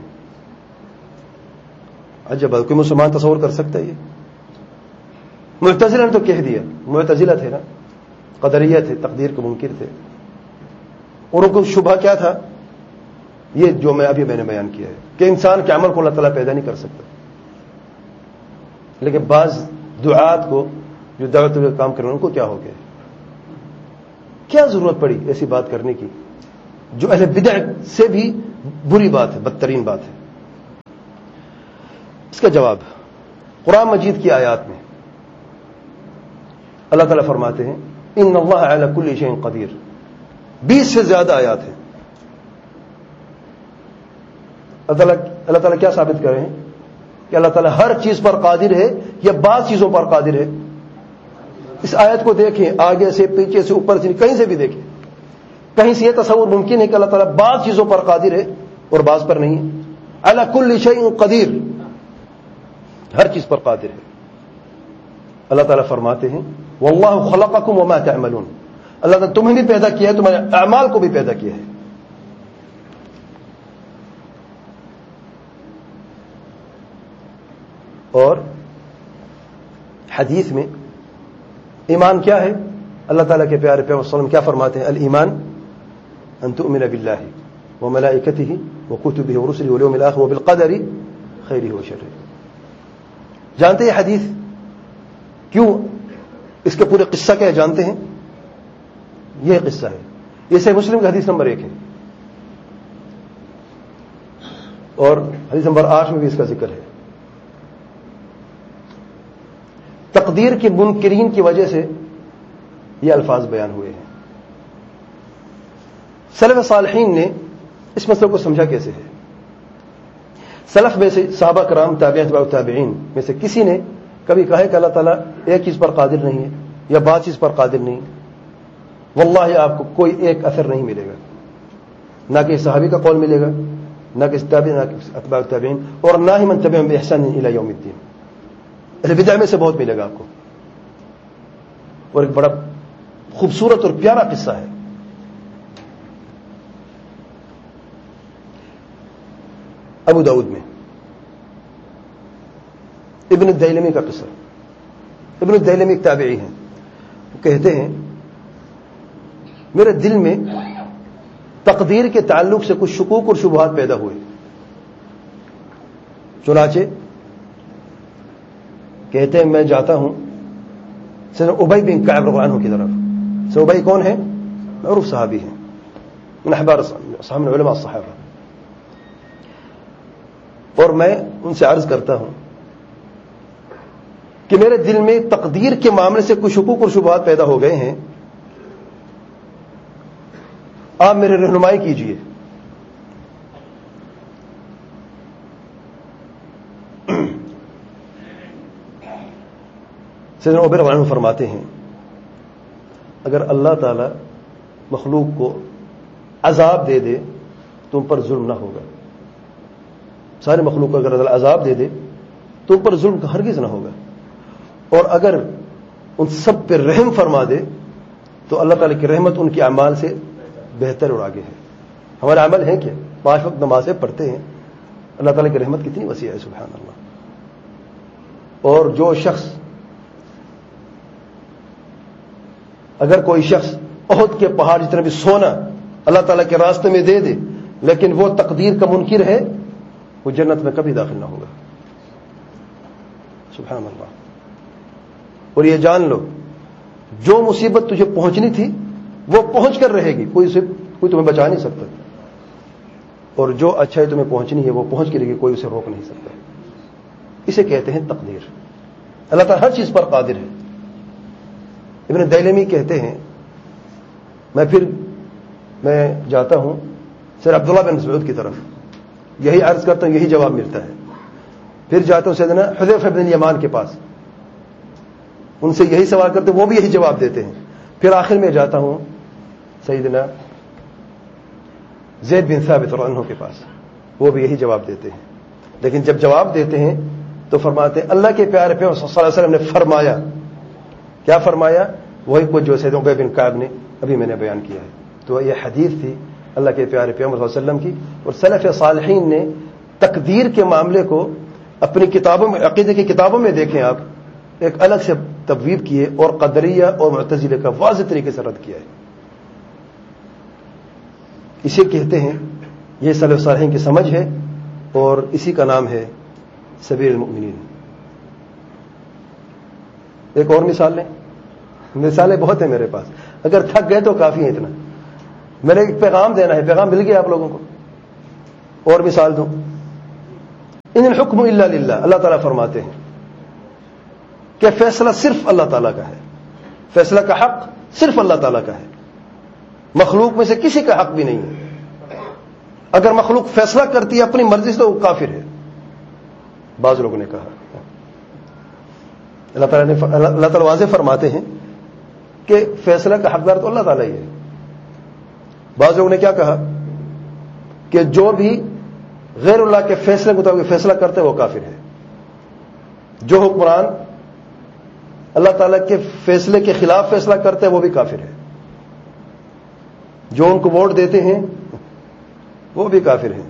عجب, کوئی مسلمان تصور کر سکتا ہے یہ؟ معتزلہ نے تو کہہ دیا. معتزلہ تھے نا, قدریہ تھے, تقدیر کے منکر تھے, اور ان کو شبہ کیا تھا؟ یہ جو میں نے بیان کیا ہے کہ انسان کے عمل کو اللہ تعالیٰ پیدا نہیں کر سکتا. لیکن بعض دعات کو جو دعوت کا کام کر رہے ہیں ان کو کیا ہو گیا؟ کیا ضرورت پڑی ایسی بات کرنے کی جو اہل بدع سے بھی بری بات ہے، بدترین بات ہے؟ اس کا جواب قرآن مجید کی آیات میں اللہ تعالیٰ فرماتے ہیں ان اللہ علی کل شیء قدیر، 20 سے زیادہ آیات ہیں۔ اللہ تعالیٰ کیا ثابت کرے ہیں کہ اللہ تعالیٰ ہر چیز پر قادر ہے یا بعض چیزوں پر قادر ہے؟ اس آیت کو دیکھیں، آگے سے پیچھے سے اوپر سے کہیں سے بھی دیکھیں، کہیں سے یہ تصور ممکن ہے کہ اللہ تعالیٰ بعض چیزوں پر قادر ہے اور بعض پر نہیں ہے؟ علی کل شیء قدیر، ہر چیز پر قادر ہے۔ اللہ تعالیٰ فرماتے ہیں واللہ خلقکم وما تعملون، اللہ تعالیٰ تمہیں بھی پیدا کیا ہے، تمہارے اعمال کو بھی پیدا کیا ہے۔ اور حدیث میں ایمان کیا ہے؟ اللہ تعالیٰ کے پیارے پیغمبر صلی اللہ علیہ وسلم کیا فرماتے ہیں؟ الایمان ان تؤمن باللہ وملائکتہ وکتبہ ورسلہ والیوم الآخر وبالقدر خیرہ وشرہ۔ جانتے ہیں حدیث کیوں؟ اس کے پورے قصہ کیا ہے جانتے ہیں؟ یہ قصہ ہے، یہ صحیح مسلم کا حدیث نمبر 1 ہے، اور حدیث نمبر 8 میں بھی اس کا ذکر ہے۔ تقدیر کے منکرین کی وجہ سے یہ الفاظ بیان ہوئے ہیں۔ سلف صالحین نے اس مسئلے کو سمجھا کیسے ہے؟ سلف میں سے صحابہ کرام، تابعین، تبع تابعین میں سے کسی نے کبھی کہا ہے کہ اللہ تعالیٰ ایک چیز پر قادر نہیں ہے یا بعض چیز پر قادر نہیں؟ واللہ آپ کو کوئی ایک اثر نہیں ملے گا، نہ کہ صحابی کا قول ملے گا، نہ کہ تابعین، نہ کہ اتباع تابعین، اور نہ ہی من تبعهم بإحسان إلى يوم الدين۔ اہل بدع میں سے بہت ملے گا آپ کو۔ اور ایک بڑا خوبصورت اور پیارا قصہ ہے۔ ابو داؤد میں ابن الدیلمی کا قصہ۔ ابن الدیلمی ایک تابعی ہیں، وہ کہتے ہیں میرے دل میں تقدیر کے تعلق سے کچھ شکوک اور شبہات پیدا ہوئے، چنانچہ کہتے ہیں میں جاتا ہوں سیدنا ابی بن کعب رضی اللہ عنہ کی طرف۔ سیدنا ابی کون ہے؟ معروف صحابی ہیں، من احبار اصحاب من علماء الصحابہ، اور میں ان سے عرض کرتا ہوں کہ میرے دل میں تقدیر کے معاملے سے کچھ شکوک اور شبہات پیدا ہو گئے ہیں، آپ میرے رہنمائی کیجیے۔ سیدنا ابی رضی اللہ عنہ فرماتے ہیں اگر اللہ تعالی مخلوق کو عذاب دے دے تو ان پر ظلم نہ ہوگا، سارے مخلوق کو اگر اللہ عذاب دے دے تو ان پر ظلم ہرگز نہ ہوگا، اور اگر ان سب پہ رحم فرما دے تو اللہ تعالی کی رحمت ان کے اعمال سے بہتر اور آگے ہے۔ ہمارے عمل ہیں کیا؟ 5 وقت نمازیں پڑھتے ہیں، اللہ تعالی کی رحمت کتنی وسیع ہے، سبحان اللہ۔ اور جو شخص، اگر کوئی شخص احد کے پہاڑ جتنا بھی سونا اللہ تعالیٰ کے راستے میں دے دے لیکن وہ تقدیر کا منکر ہے، وہ جنت میں کبھی داخل نہ ہوگا، سبحان اللہ۔ اور یہ جان لو جو مصیبت تجھے پہنچنی تھی وہ پہنچ کر رہے گی، کوئی تمہیں بچا نہیں سکتا، اور جو اچھائی تمہیں پہنچنی ہے وہ پہنچ کے رہے گی، کوئی اسے روک نہیں سکتا۔ اسے کہتے ہیں تقدیر۔ اللہ تعالیٰ ہر چیز پر قادر ہے۔ ابن دیلمی کہتے ہیں میں جاتا ہوں سر عبداللہ بن مسعود کی طرف، یہی عرض کرتا ہوں، یہی جواب ملتا ہے۔ پھر جاتا ہوں سیدنا حذیفہ بن الیمان کے پاس، ان سے یہی سوال کرتے ہیں، وہ بھی یہی جواب دیتے ہیں۔ پھر آخر میں جاتا ہوں سیدنا زید بن ثابت رضی اللہ عنہ کے پاس، وہ بھی یہی جواب دیتے ہیں۔ لیکن جب جواب دیتے ہیں تو فرماتے ہیں اللہ کے پیارے پیغمبر صلی اللہ علیہ وسلم نے فرمایا، کیا فرمایا؟ وہی کچھ جو سیدنا ابی بن کعب نے ابھی میں نے بیان کیا ہے۔ تو یہ حدیث تھی اللہ کے پیارے پیغمبر صلی اللہ علیہ وسلم کی، اور سلف صالحین نے تقدیر کے معاملے کو اپنی کتابوں میں، عقیدے کی کتابوں میں دیکھیں آپ، ایک الگ سے تبویب کیے اور قدریہ اور معتزلہ کا واضح طریقے سے رد کیا ہے۔ اسے کہتے ہیں، یہ سلف صالحین کی سمجھ ہے، اور اسی کا نام ہے سبیل المؤمنین۔ ایک اور مثال لیں، مثالیں بہت ہیں میرے پاس۔ اگر تھک گئے تو کافی ہے اتنا. میں نے ایک پیغام دینا ہے, پیغام مل گیا آپ لوگوں کو. اور مثال دوں, ان الحکم الا للہ, اللہ تعالیٰ فرماتے ہیں کہ فیصلہ صرف اللہ تعالیٰ کا ہے, فیصلہ کا حق صرف اللہ تعالیٰ کا ہے, مخلوق میں سے کسی کا حق بھی نہیں ہے. اگر مخلوق فیصلہ کرتی ہے اپنی مرضی سے تو وہ کافر ہے. بعض لوگوں نے کہا, اللہ تعالیٰ واضح فرماتے ہیں کہ فیصلہ کا حقدار تو اللہ تعالیٰ ہی ہے. بعض لوگوں نے کیا کہا کہ جو بھی غیر اللہ کے فیصلے کے مطابق فیصلہ کرتے وہ کافر ہے. جو حکمران اللہ تعالیٰ کے فیصلے کے خلاف فیصلہ کرتے ہیں وہ بھی کافر ہے. جو ان کو ووٹ دیتے ہیں وہ بھی کافر ہیں.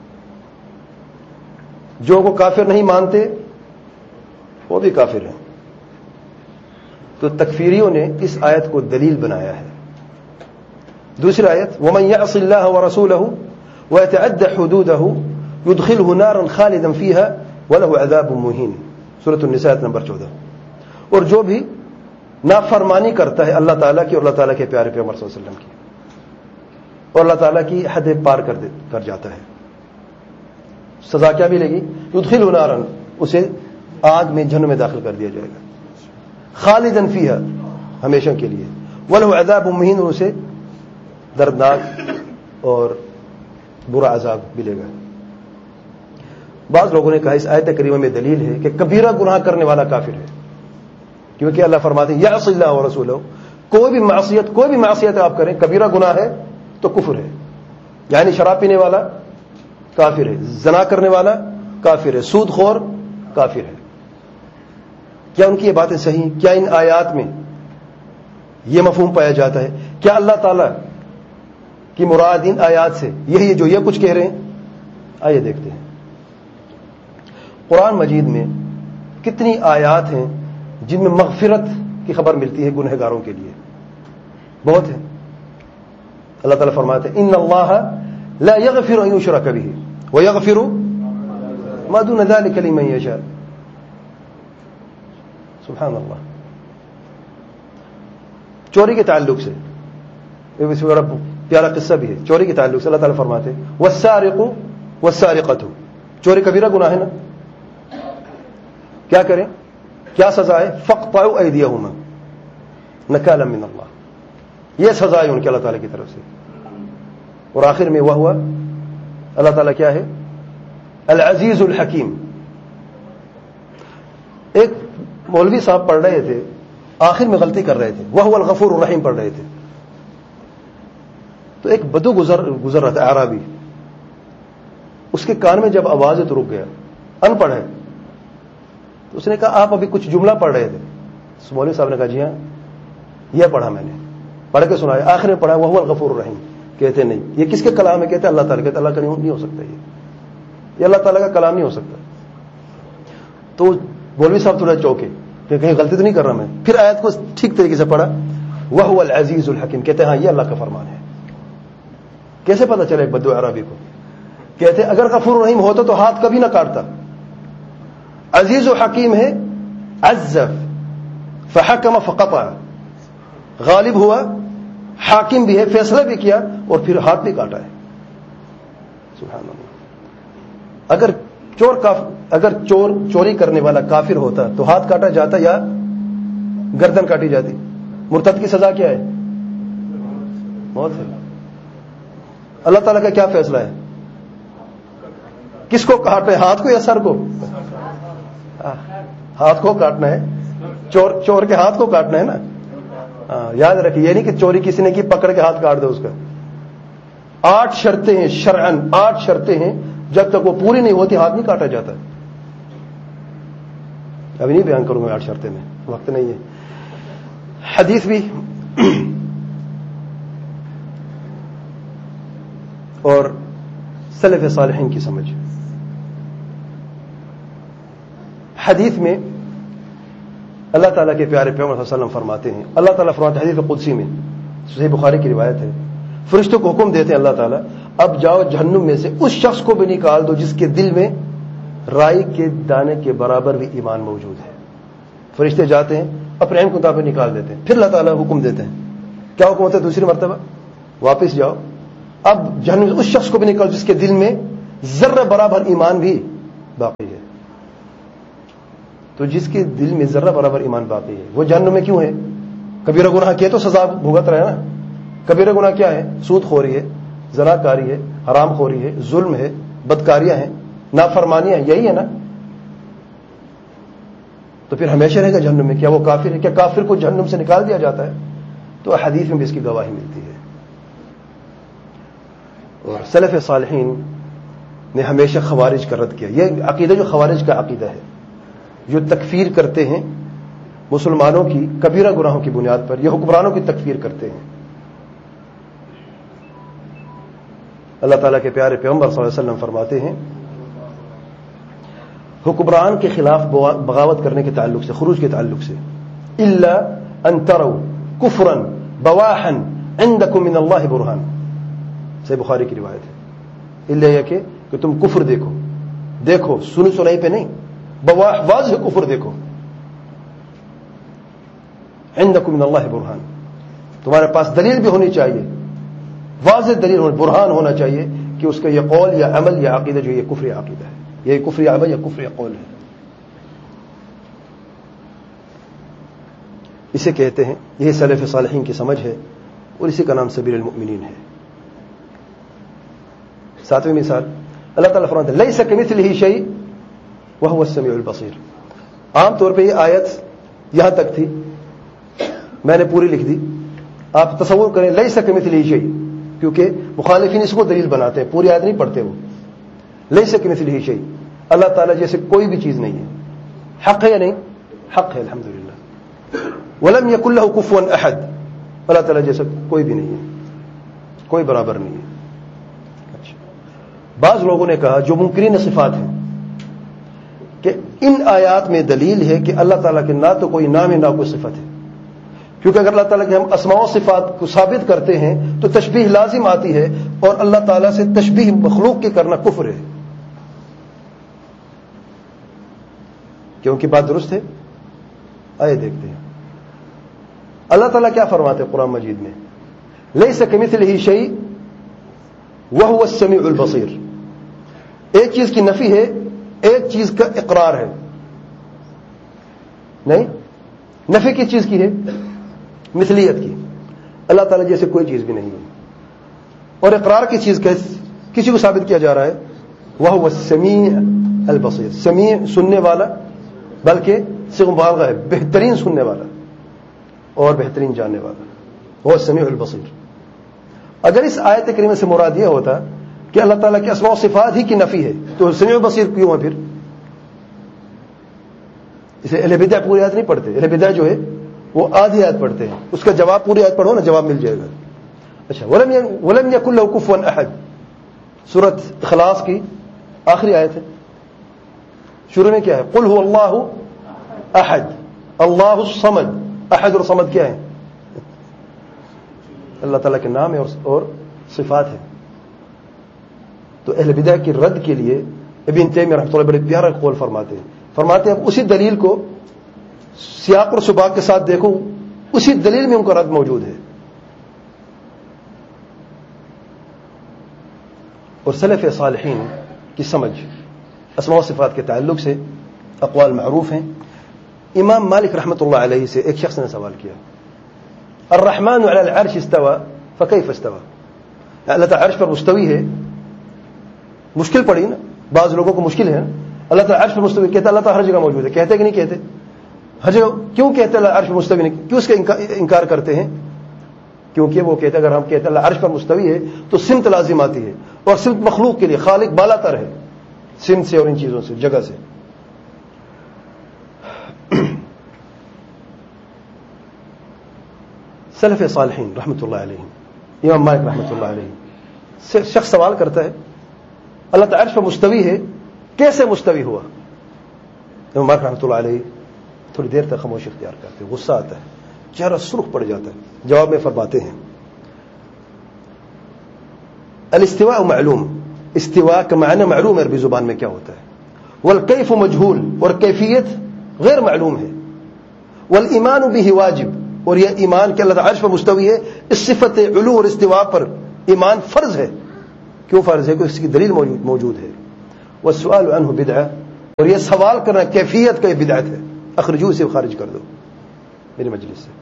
جو کو کافر نہیں مانتے وہ بھی کافر ہیں. تو تکفیریوں نے اس آیت کو دلیل بنایا ہے. دوسری آیت, وَمَن يَعْصِ اللَّهَ وَرَسُولَهُ وَيَتَعَدَّ حُدُودَهُ يُدْخِلْهُ نَارًا خَالِدًا فِيهَا وَلَهُ عَذَابٌ مُهِينٌ, سورۃ النساء نمبر 14. اور جو بھی نافرمانی کرتا ہے اللہ تعالیٰ کی اور اللہ تعالیٰ کے پیارے پیغمبر صلی اللہ علیہ وسلم کی, اور اللہ تعالیٰ کی حد پار کر جاتا ہے, سزا کیا ملے گی؟ يُدْخِلْهُ نَارًا, اسے آگ میں جہنم میں داخل کر دیا جائے گا. خالداً فیہا, ہمیشہ کے لیے. وَلَهُ عَذَابٌ مُهِينٌ, اور اسے دردناک اور برا عذاب ملے گا. بعض لوگوں نے کہا اس آیت کریمہ میں دلیل ہے کہ کبیرہ گناہ کرنے والا کافر ہے, کیونکہ اللہ فرماتے ہیں یعص اللہ ورسولہ, کوئی بھی معصیت آپ کریں, کبیرہ گناہ ہے تو کفر ہے. یعنی شراب پینے والا کافر ہے, زنا کرنے والا کافر ہے, سود خور کافر ہے. کیا ان کی یہ باتیں صحیح؟ کیا ان آیات میں یہ مفہوم پایا جاتا ہے؟ کیا اللہ تعالیٰ کی مراد ان آیات سے یہی ہے جو یہ کچھ کہہ رہے ہیں؟ آئیے دیکھتے ہیں. قرآن مجید میں کتنی آیات ہیں جن میں مغفرت کی خبر ملتی ہے گنہگاروں کے لیے؟ بہت ہے. اللہ تعالیٰ فرماتے ہیں ان اللہ لا یغفر ان یشرک بہ ویغفر ما دون ذلک لمن یشاء. سبحان اللہ. چوری کے تعلق سے اس میں پیارا قصہ بھی ہے. چوری کے تعلق سے اللہ تعالیٰ فرماتے ہیں والسارق والسارقۃ, چوری کبیرہ گناہ ہے نا, کیا کریں, کیا سزا ہے؟ فاقطعوا ایدیہما نکالا من اللہ, یہ سزا ہے ان کے اللہ تعالیٰ کی طرف سے. اور آخر میں وہ ہوا, اللہ تعالیٰ کیا ہے؟ العزیز الحکیم. ایک مولوی صاحب پڑھ رہے تھے, آخر میں غلطی کر رہے تھے, وہ الغفور الرحیم پڑھ رہے تھے. تو ایک بدو گزر رہا تھا اعرابی, اس کے کان میں جب آواز ہے تو رک گیا, ان پڑھ ہے. تو اس نے کہا آپ ابھی کچھ جملہ پڑھ رہے تھے؟ مولوی صاحب نے کہا جی ہاں یہ پڑھا میں نے, پڑھ کے سنایا. آخر میں پڑھا وہ الغفور الرحیم. کہتے نہیں یہ کس کے کلام ہے؟ کہتے اللہ تعالیٰ. کہتے اللہ کا نہیں ہو سکتا, یہ اللہ تعالیٰ کا کلام نہیں ہو سکتا. تو مولوی صاحب تھوڑا چوکے کہ کہیں غلطی تو نہیں کر رہا میں. پھر آیت کو ٹھیک طریقے سے پڑھا, وہ العزیز الحکیم. کہتے ہاں یہ اللہ کا فرمان ہے. کیسے پتا چلے ایک بدو عربی کو؟ کہتے اگر غفور الرحیم ہوتا تو ہاتھ کبھی نہ کاٹتا. عزیز و حکیم ہے, عزف فحکم فقطع, غالب ہوا, حاکم بھی ہے, فیصلہ بھی کیا, اور پھر ہاتھ بھی کاٹا ہے. سبحان اللہ. اگر چور چوری کرنے والا کافر ہوتا تو ہاتھ کاٹا جاتا یا گردن کاٹی جاتی؟ مرتد کی سزا کیا ہے؟ موت ہے. اللہ تعالیٰ کا کیا فیصلہ ہے؟ کس کو کاٹنا ہے, ہاتھ کو یا سر کو؟ ہاتھ کو کاٹنا ہے. چور کے ہاتھ کو کاٹنا ہے نا. یاد رکھیے, یہ نہیں کہ چوری کسی نے کی پکڑ کے ہاتھ کاٹ دے اس کا. 8 شرطیں ہیں شرعن, 8 شرطیں ہیں, جب تک وہ پوری نہیں ہوتی ہاتھ نہیں کاٹا جاتا. ابھی نہیں بیان کروں گا 8 شرطیں میں, وقت نہیں ہے. حدیث بھی اور سلف صالحین کی سمجھ. حدیث میں اللہ تعالیٰ کے پیارے پیغمبر صلی اللہ علیہ وسلم فرماتے ہیں, اللہ تعالیٰ فرماتے ہیں حدیث قدسی میں, صحیح بخاری کی روایت ہے, فرشتوں کو حکم دیتے ہیں اللہ تعالیٰ اب جاؤ جہنم میں سے اس شخص کو بھی نکال دو جس کے دل میں رائی کے دانے کے برابر بھی ایمان موجود ہے. فرشتے جاتے ہیں اپنے علم کے مطابق نکال دیتے ہیں. پھر اللہ تعالیٰ حکم دیتے ہیں کیا حکم ہوتا ہے دوسری مرتبہ؟ واپس جاؤ. اب جہنم اس شخص کو بھی نکالو جس کے دل میں ذرہ برابر ایمان بھی باقی ہے. تو جس کے دل میں ذرہ برابر ایمان باقی ہے وہ جہنم میں کیوں ہے؟ کبیرہ گناہ کیے تو سزا بھگت رہے نا. کبیرہ گناہ کیا ہے؟ سود خوری ہے، زنا کاری ہے، حرام خوری ہے، ظلم ہے، بدکاریاں ہیں، نافرمانیاں ہیں، یہی ہے نا. تو پھر ہمیشہ رہے گا جہنم میں. کیا وہ کافر ہے؟ کیا کافر کو جہنم سے نکال دیا جاتا ہے؟ تو حدیث میں بھی اس کی گواہی ملتی ہے. اور سلف صالحین نے ہمیشہ خوارج کا رد کیا. یہ عقیدہ جو خوارج کا عقیدہ ہے، جو تکفیر کرتے ہیں مسلمانوں کی کبیرہ گناہوں کی بنیاد پر، یہ حکمرانوں کی تکفیر کرتے ہیں. اللہ تعالیٰ کے پیارے پیغمبر صلی اللہ علیہ وسلم فرماتے ہیں حکمران کے خلاف بغاوت کرنے کے تعلق سے، خروج کے تعلق سے، الا ان تروا کفرا بواحا عندکم من اللہ برہان، صحیح بخاری کی روایت ہے. الا یہ کہ تم کفر دیکھو سنی سنائی پہ نہیں، بواح واضح کفر دیکھو. عندکم من اللہ برہان، تمہارے پاس دلیل بھی ہونی چاہیے، واضح دلیل برہان ہونا چاہیے کہ اس کا یہ قول یا عمل یا عقیدہ جو یہ کفر عقیدہ ہے، یہ کفر عمل یا کفر قول ہے. اسے کہتے ہیں، یہ سلف صالحین کی سمجھ ہے اور اسی کا نام سبیل المؤمنین ہے. ساتویں مثال اللہ تعالیٰ فرماتے ہیں لیس کمثلہ شیء وہو السمیع البصیر. عام طور پہ یہ آیت یہاں تک تھی، میں نے پوری لکھ دی. آپ تصور کریں لیس کمثلہ شیء، کیونکہ مخالفین اس کو دلیل بناتے ہیں، پوری آیت نہیں پڑھتے وہ. لیس کمثلہ شیء، اللہ تعالیٰ جیسے کوئی بھی چیز نہیں ہے. حق ہے یا نہیں؟ حق ہے الحمدللہ. ولم یکن لہ کفوا احد، اللہ تعالیٰ جیسا کوئی بھی نہیں ہے، کوئی برابر نہیں ہے. اچھا، بعض لوگوں نے کہا جو منکرین صفات ہیں کہ ان آیات میں دلیل ہے کہ اللہ تعالیٰ کے نہ تو کوئی نام ہے نہ کوئی صفت ہے، کیونکہ اگر اللہ تعالیٰ کے ہم اسماء و صفات کو ثابت کرتے ہیں تو تشبیہ لازم آتی ہے، اور اللہ تعالیٰ سے تشبیہ مخلوق کے کرنا کفر ہے. کیونکہ بات درست ہے. آئے دیکھتے ہیں اللہ تعالیٰ کیا فرماتے ہیں قرآن مجید میں، لیس کمثلہ شیء وہو السمیع البصیر. ایک چیز کی نفی ہے، ایک چیز کا اقرار ہے. نہیں، نفی کس چیز کی ہے؟ مثلیت کی. اللہ تعالیٰ جیسے کوئی چیز بھی نہیں ہے. اور اقرار کی چیز کسی کو ثابت کیا جا رہا ہے، وہو السمیع البصیر. سمیع سننے والا، بلکہ صيغہ مبالغہ ہے، بہترین سننے والا اور بہترین جاننے والا، وہ السمیع البصیر. اگر اس آیت کریمہ سے مراد یہ ہوتا کہ اللہ تعالیٰ کے اسماء و صفات ہی کی نفی ہے تو سمیع بصیر کیوں ہے پھر؟ اسے اہل بدع پوری آیت نہیں پڑھتے. اہل بدع جو ہے وہ آدھی آیت پڑھتے ہیں، اس کا جواب پوری آیت پڑھو نا، جواب مل جائے گا. اچھا، ولم یکن لہ کفوا احد، سورۃ اخلاص کی آخری آیت ہے. شروع میں کیا ہے؟ قل هو اللہ احد اللہ الصمد. احد اور صمد کیا ہے؟ اللہ تعالیٰ کے نام ہے اور صفات ہے. تو اہل بدع کی رد کے لیے ابن تیمیہ رحمۃ اللہ بڑے پیارا قول فرماتے ہیں اب اسی دلیل کو سیاق اور سباق کے ساتھ دیکھو، اسی دلیل میں ان کا رد موجود ہے. اور سلف صالحین کی سمجھ اسماء و صفات کے تعلق سے اقوال معروف ہیں. امام مالک رحمۃ اللہ علیہ سے ایک شخص نے سوال کیا، الرحمن علی العرش استوى فکیف استوى، اللہ تعالی عرش پر مستوی ہے. مشکل پڑی نا، بعض لوگوں کو مشکل ہے. اللہ تعالی عرش پر مستوی کہتے اللہ تعالی ہر جگہ موجود ہے، کہتے کہ نہیں کہتے؟ ہر جگہ کیوں کہتے اللہ عرش پر مستوی نہیں؟ کیوں اس کا انکار کرتے ہیں؟ کیونکہ وہ کہتے اگر ہم کہتے اللہ عرش پر مستوی ہے تو سمت لازم آتی ہے، اور سمت مخلوق کے لیے خالق بالا تر ہے سمت سے اور ان چیزوں سے، جگہ سے. سلف صالحین رحمۃ اللہ علیہ، امام مالک رحمۃ اللہ علیہ، شخص سوال کرتا ہے اللہ تعالی عرش پر مستوی ہے، کیسے مستوی ہوا؟ امام مالک رحمۃ اللہ علیہ تھوڑی دیر تک خاموشی اختیار کرتے ہیں، غصہ آتا ہے، چہرہ سرخ پڑ جاتا ہے. جواب میں فرماتے ہیں الاستواء معلوم، استواء کا معنی معلوم ہے عربی زبان میں کیا ہوتا ہے. والکیف مجہول، اور کیفیت غیر معلوم ہے. والایمان به واجب، اور یہ ایمان کہ اللہ تعالی عرش پر مستوی ہے اس صفت علو اور استوا پر ایمان فرض ہے. کیوں فرض ہے؟ کہ اس کی دلیل موجود ہے. والسؤال عنہ بدعہ، اور یہ سوال کرنا کیفیت کا یہ بدعت ہے. اخرجوہ سے خارج کر دو میری مجلس سے.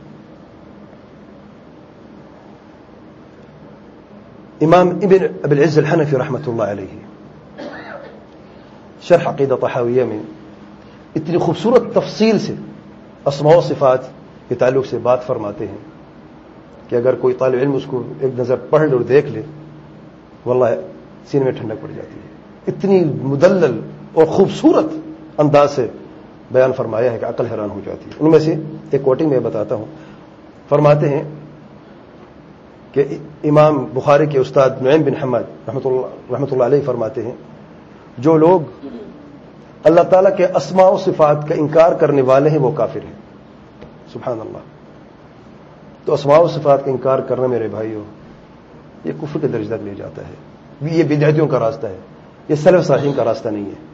امام ابن ابی العز الحنفی رحمۃ اللہ علیہ شرح عقیدہ طحاویہ میں اتنی خوبصورت تفصیل سے اسماء و صفات کے تعلق سے بات فرماتے ہیں کہ اگر کوئی طالب علم اس کو ایک نظر پڑھ لے اور دیکھ لے واللہ سینے میں ٹھنڈک پڑ جاتی ہے. اتنی مدلل اور خوبصورت انداز سے بیان فرمایا ہے کہ عقل حیران ہو جاتی ہے. ان میں سے ایک کوٹنگ میں بتاتا ہوں. فرماتے ہیں کہ امام بخاری کے استاد نعیم بن حماد رحمۃ اللہ علیہ فرماتے ہیں جو لوگ اللہ تعالیٰ کے اسماء و صفات کا انکار کرنے والے ہیں وہ کافر ہیں. سبحان اللہ. تو اسماء و صفات کا انکار کرنا میرے بھائیو یہ کفر کے درجے تک لے جاتا ہے. یہ بدعتیوں کا راستہ ہے، یہ سلف صالحین کا راستہ نہیں ہے.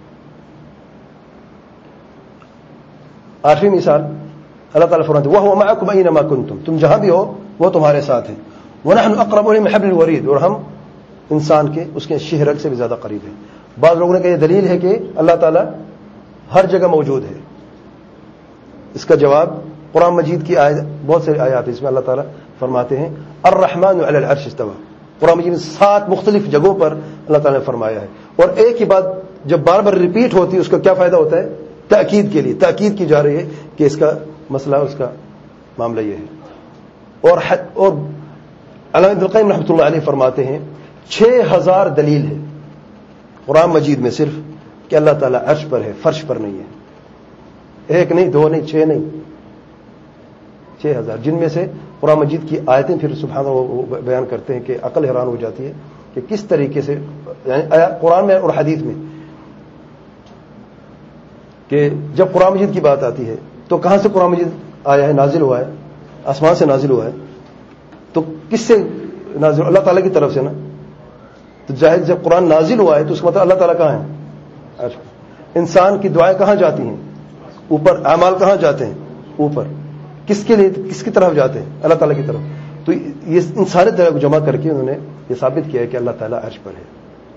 آخری مثال اللہ تعالیٰ فرماتے ہیں وَهُوَ مَعَكُمْ أَيْنَمَا كُنْتُمْ، تم جہاں بھی ہو وہ تمہارے ساتھ ہے. وَنَحْنُ أَقْرَبُ إِلَيْهِ مِنْ حَبْلِ الْوَرِيدِ، اور ہم انسان کے اس کے شہرگ سے بھی زیادہ قریب ہیں. بعض لوگوں نے کہا یہ دلیل ہے کہ اللہ تعالیٰ ہر جگہ موجود ہے. اس کا جواب قرآن مجید کی آیت، بہت سے آیات اس میں اللہ تعالیٰ فرماتے ہیں الرحمن علی العرش استوى. قرآن مجید میں 7 مختلف جگہوں پر اللہ تعالیٰ نے فرمایا ہے. اور ایک ہی بات جب بار بار ریپیٹ ہوتی ہے اس کا کیا فائدہ ہوتا ہے؟ تاکید کے لیے تاکید کی جا رہی ہے کہ اس کا مسئلہ، اس کا معاملہ یہ ہے. اور علامہ ابن القیم رحمۃ اللہ علیہ فرماتے ہیں 6000 دلیل ہے قرآن مجید میں صرف کہ اللہ تعالیٰ عرش پر ہے، فرش پر نہیں ہے. ایک نہیں، 2 نہیں، 6 نہیں، 6000، جن میں سے قرآن مجید کی آیتیں پھر سبحان اللہ بیان کرتے ہیں کہ عقل حیران ہو جاتی ہے کہ کس طریقے سے یعنی قرآن میں اور حدیث میں کہ جب قرآن مجید کی بات آتی ہے تو کہاں سے قرآن مجید آیا ہے؟ نازل ہوا ہے، آسمان سے نازل ہوا ہے. تو کس سے نازل؟ اللہ تعالیٰ کی طرف سے نا. تو ظاہر جب قرآن نازل ہوا ہے تو اس کا مطلب اللہ تعالیٰ کہاں ہے؟ انسان کی دعائیں کہاں جاتی ہیں؟ اوپر. اعمال کہاں جاتے ہیں؟ اوپر. کس کے لیے، کس کی طرف جاتے ہیں؟ اللہ تعالیٰ کی طرف. تو یہ ان سارے دلائل کو جمع کر کے انہوں نے یہ ثابت کیا ہے کہ اللہ تعالیٰ عرش پر ہے.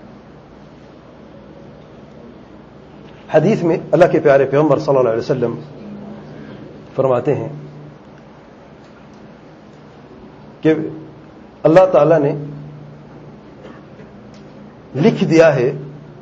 حدیث میں اللہ کے پیارے پیغمبر صلی اللہ علیہ وسلم فرماتے ہیں کہ اللہ تعالیٰ نے لکھ دیا ہے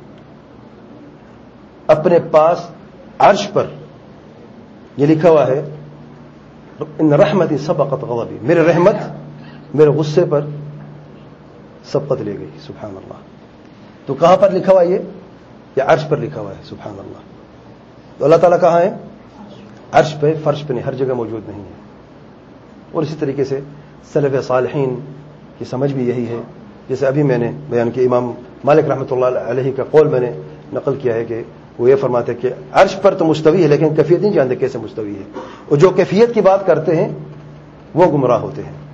اپنے پاس عرش پر، یہ لکھا ہوا ہے ان رحمتی سبقت غضبی، میرے رحمت میرے غصے پر سبقت لے گئی. سبحان اللہ. تو کہاں پر لکھا ہوا یہ عرش پر لکھا ہوا ہے. سبحان اللہ. تو اللہ تعالیٰ کہاں ہے؟ عرش پہ، فرش پہ نہیں، ہر جگہ موجود نہیں ہے. اور اسی طریقے سے سلف صالحین کی سمجھ بھی یہی ہے. جیسے ابھی میں نے بیان کیا امام مالک رحمۃ اللہ علیہ کا قول میں نے نقل کیا ہے کہ وہ یہ فرماتے کہ عرش پر تو مستوی ہے لیکن کیفیت نہیں جانتے کیسے مستوی ہے. اور جو کیفیت کی بات کرتے ہیں وہ گمراہ ہوتے ہیں.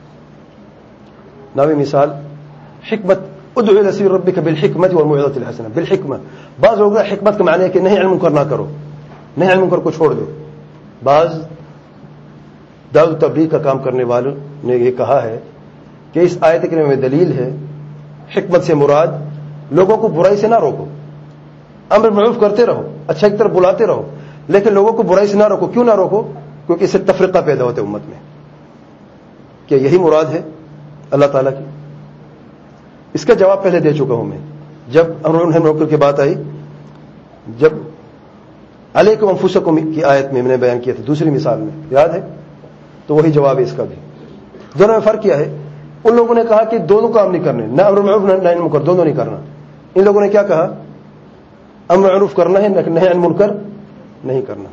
نامی مثال حکمت ادعو الی سبیل ربک بالحکمت والموعظۃ الحسنہ. بالحکمت، بعض لوگ حکمت کا معنی ہے کہ نہیں علم منکر نہ کرو، نہیں علم منکر کو چھوڑ دو. بعض دعوت و تبلیغ کا کام کرنے والوں نے یہ کہا ہے کہ اس آیت کریمہ میں دلیل ہے حکمت سے مراد لوگوں کو برائی سے نہ روکو، امر معروف کرتے رہو، اچھا کی طرف بلاتے رہو، لیکن لوگوں کو برائی سے نہ روکو. کیوں نہ روکو؟ کیونکہ اس سے تفرقہ پیدا ہوتا ہے امت میں. کیا یہی مراد ہے اللہ تعالیٰ کی؟ اس کا جواب پہلے دے چکا ہوں میں جب امر کی بات آئی، جب علیکم انفسکم کی آیت میں نے بیان کیا تھا دوسری مثال میں، یاد ہے؟ تو وہی جواب ہے اس کا بھی. دونوں میں فرق کیا ہے؟ ان لوگوں نے کہا کہ دونوں کام نہیں کرنے، نہ امر معروف نہ نہی عن منکر، دونوں نہیں کرنا. ان لوگوں نے کیا کہا؟ امر معروف کرنا ہے، نہی عن منکر نہیں کرنا.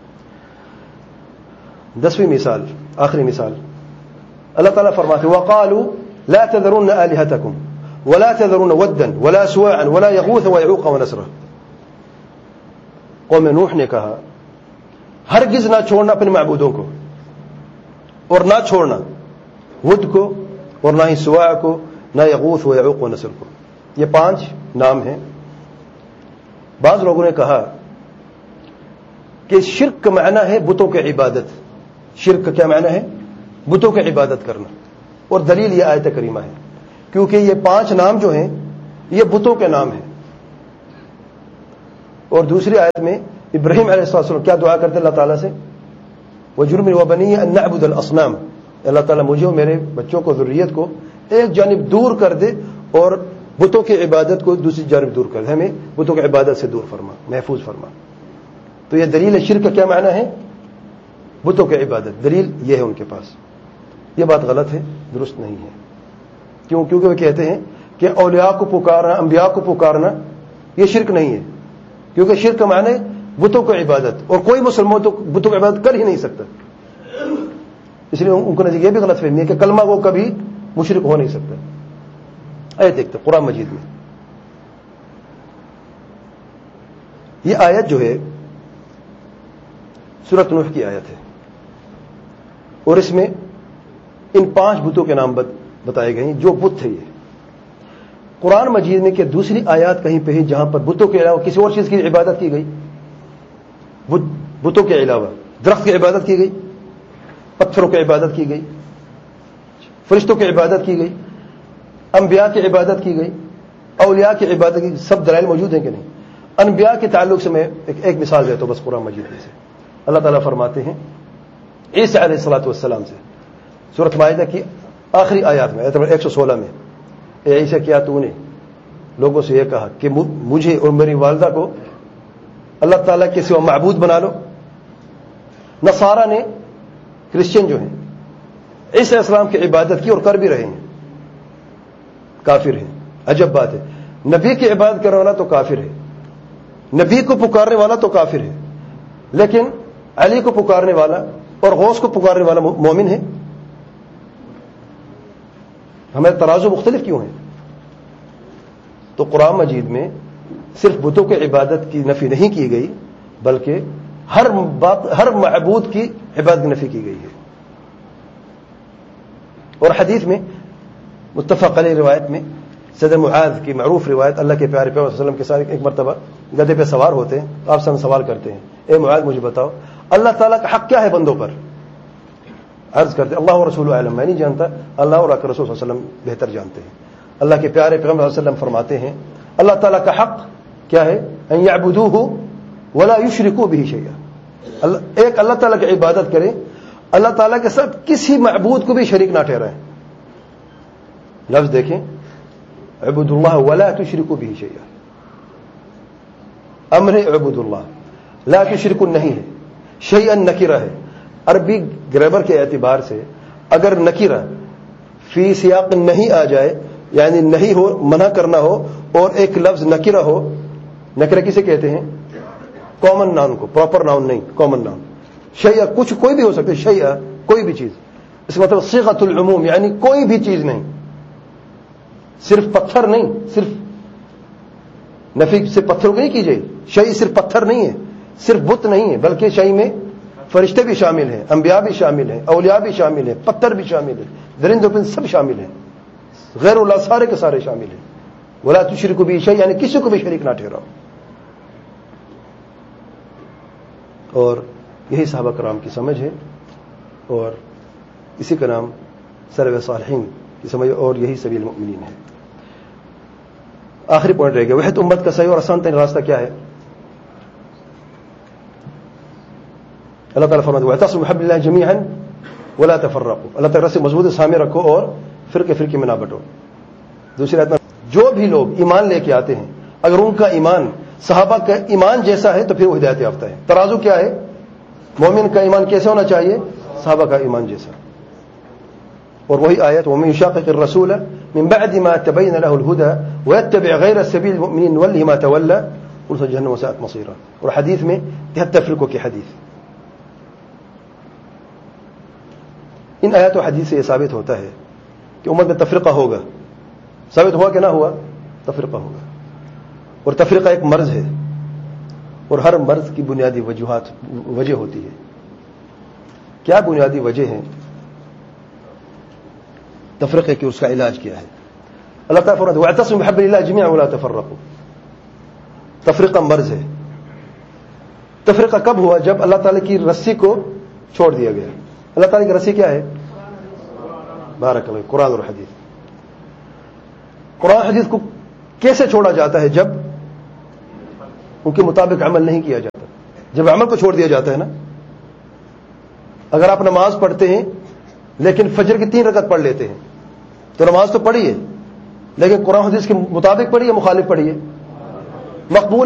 10ویں مثال، آخری مثال، اللہ تعالیٰ فرماتے وقالوا لا تذرون آلهتكم ولا تذرون ودا ولا سواعا ولا يغوث ويعوق ونسرا. قوم نوح نے کہا ہرگز نہ چھوڑنا اپنے معبودوں کو، اور نہ چھوڑنا ود کو، اور نہ ہی سواع کو، نہ یغوث و یعوق و نسر کو. یہ 5 نام ہیں. بعض لوگوں نے کہا کہ شرک کا معنی ہے بتوں کی عبادت. شرک کا کیا معنی ہے؟ بتوں کی عبادت کرنا. اور دلیل یہ آیت کریمہ ہے، کیونکہ یہ 5 نام جو ہیں یہ بتوں کے نام ہیں. اور دوسری آیت میں ابراہیم علیہ السلام کیا دعا کرتے اللہ تعالیٰ سے؟ وَجُنُبْنِي وَبَنِيَّ أَن نَّعْبُدَ الْأَصْنَامَ، اللہ تعالیٰ مجھے اور میرے بچوں کو، ذریت کو ایک جانب دور کر دے اور بتوں کی عبادت کو دوسری جانب دور کر دے، ہمیں بتوں کی عبادت سے دور فرما، محفوظ فرما. تو یہ دلیل شرک کا کیا معنی ہے؟ بتوں کی عبادت. دلیل یہ ہے ان کے پاس. یہ بات غلط ہے، درست نہیں ہے. کیونکہ وہ کہتے ہیں کہ اولیاء کو پکارنا، انبیاء کو پکارنا یہ شرک نہیں ہے، کیونکہ شرک کا معنی بتوں کی عبادت، اور کوئی مسلمان تو بتوں کی عبادت کر ہی نہیں سکتا. اس لیے ان کو یہ بھی غلط فہمی ہے کہ کلمہ وہ کبھی مشرک ہو نہیں سکتا. آیت دیکھتے قرآن مجید میں یہ آیت جو ہے سورۃ نوح کی آیت ہے، اور اس میں ان 5 بتوں کے نام بتائے گئے ہیں جو بت تھے. یہ قرآن مجید میں کہ دوسری آیات کہیں پہ ہی جہاں پر بتوں کے علاوہ کسی اور چیز کی عبادت کی گئی، بتوں کے علاوہ درخت کی عبادت کی گئی، پتھروں کی عبادت کی گئی، فرشتوں کی عبادت کی گئی، انبیاء کی عبادت کی گئی، اولیاء کی عبادت کی، سب دلائل موجود ہیں کہ نہیں؟ انبیاء کے تعلق سے میں ایک مثال دیتا ہوں بس قرآن مجید میں سے. اللہ تعالیٰ فرماتے ہیں عیسیٰ علیہ الصلوۃ والسلام سے سورۃ مائدہ کی آخری آیات میں، آیت نمبر 116 میں، اے عیسیٰ کیا تو نے لوگوں سے یہ کہا کہ مجھے اور میری والدہ کو اللہ تعالیٰ کے سوا معبود بنا لو؟ نصارہ نے، کرسچن جو ہیں، عیسیٰ علیہ السلام کی عبادت کی اور کر بھی رہے ہیں، کافر ہیں. عجب بات ہے، نبی کی عبادت کرنے والا تو کافر ہے، نبی کو پکارنے والا تو کافر ہے، لیکن علی کو پکارنے والا اور غوث کو پکارنے والا مومن ہے. ہمارے ترازو مختلف کیوں ہیں؟ تو قرآن مجید میں صرف بتوں کی عبادت کی نفی نہیں کی گئی، بلکہ ہر معبود کی عبادت کی نفی کی گئی ہے. اور حدیث میں متفق علیہ روایت میں سید معاذ کی معروف روایت، اللہ کے پیارے پیغمبر صلی اللہ علیہ وسلم کے ساتھ ایک مرتبہ گدھے پہ سوار ہوتے ہیں، آپ سے سوال کرتے ہیں اے معاذ مجھے بتاؤ اللہ تعالیٰ کا حق کیا ہے بندوں پر؟ عرض کرتے اللہ و رسول عالم، میں نہیں جانتا، اللہ اور رسول صلی اللہ علیہ وسلم بہتر جانتے ہیں. اللہ کے پیارے پیغمبر صلی اللہ علیہ وسلم فرماتے ہیں اللہ تعالیٰ کا حق کیا ہے؟ ان یعبدوہ ولا یشرکوا بہ شیئا، ایک اللہ تعالیٰ کی عبادت کریں، اللہ تعالیٰ کے ساتھ کسی معبود کو بھی شریک نہ ٹھہرائیں. لفظ دیکھیں، اعبدوا اللہ ولا تشرکوا بہ شیئا، امر اعبدوا اللہ، لا تشرکوا نہیں ہے، شیئا نکرہ ہے. عربی گرامر کے اعتبار سے اگر نکرہ فی سیاق نہیں آ جائے، یعنی نہیں ہو، منع کرنا ہو، اور ایک لفظ نکرہ ہو، نکرہ کسے کہتے ہیں؟ کامن ناؤن کو، پراپر ناؤن نہیں، کامن ناؤن. شیء کچھ کوئی بھی ہو سکتا ہے، شیء کوئی بھی چیز، اس کا مطلب صیغۃ العموم، یعنی کوئی بھی چیز نہیں، صرف پتھر نہیں، صرف نفی سے پتھروں کی نہیں کی جائے. شیء صرف پتھر نہیں ہے، صرف بت نہیں ہے، بلکہ شیء میں فرشتے بھی شامل ہیں، انبیاء بھی شامل ہیں، اولیاء بھی شامل ہیں، پتھر بھی شامل ہیں، درند و پرند سب شامل ہیں، غیر اللہ سارے کے سارے شامل ہیں. ولا تشرکوا بہ شیئا، یعنی کسی کو بھی شریک نہ ٹھہراؤ. اور یہی صحابہ کرام کی سمجھ ہے، اور اسی کا نام سلف صالحین کی سمجھ، اور یہی سبیل المؤمنین ہے. آخری پوائنٹ رہ گیا، وحدت امت کا صحیح اور آسان ترین راستہ کیا ہے؟ اللہ تعالیٰ فرماتا ہے واعتصموا بحبل اللہ جميعا ولا تفرقوا، اللہ تعالیٰ سے مضبوط سامنے رکھو اور فرقے میں نہ بٹو. دوسری آیت میں جو بھی لوگ ایمان لے کے آتے ہیں اگر ان کا ایمان صحابہ کا ایمان جیسا ہے تو پھر وہ ہدایت یافتہ ہے. ترازو کیا ہے؟ مومن کا ایمان کیسے ہونا چاہیے؟ صحابہ کا ایمان جیسا. اور وہی آیت وَمَن يُشَاقِقِ الرَّسُولَ مِن بَعْدِ مَا تَبَيَّنَ لَهُ الْهُدَى وَيَتَّبِعْ غَيْرَ سَبِيلِ الْمُؤْمِنِينَ نُوَلِّهِ مَا تَوَلَّى وَنُصْلِهُ جَهَنَّمَ وَسَاءَتْ مَصِيرًا. اور حدیث میں 73 فرقوں کی حدیث. ان آیات و حدیث سے یہ ثابت ہوتا ہے کہ امت میں تفرقہ ہوگا. ثابت ہوا کہ نہ ہوا؟ تفرقہ ہوگا. اور تفرقہ ایک مرض ہے، اور ہر مرض کی بنیادی وجہ ہوتی ہے. کیا بنیادی وجہ ہے تفرقے کی؟ اس کا علاج کیا ہے؟ اللہ تعالیٰ فرماتا ہے واعتصموا بحبل اللہ جميعا ولا تفرقوا. تفرقہ مرض ہے. تفرقہ کب ہوا؟ جب اللہ تعالیٰ کی رسی کو چھوڑ دیا گیا. اللہ تعالیٰ کی رسی کیا ہے؟ بارک اللہ، قرآن اور حدیث. قرآن حدیث کو کیسے چھوڑا جاتا ہے؟ جب ان کے مطابق عمل نہیں کیا جاتا، جب عمل کو چھوڑ دیا جاتا ہے نا. اگر آپ نماز پڑھتے ہیں لیکن فجر کی 3 رکعت پڑھ لیتے ہیں تو نماز تو پڑھی ہے، لیکن قرآن حدیث کے مطابق پڑھی ہے، مخالف پڑھی ہے، مقبول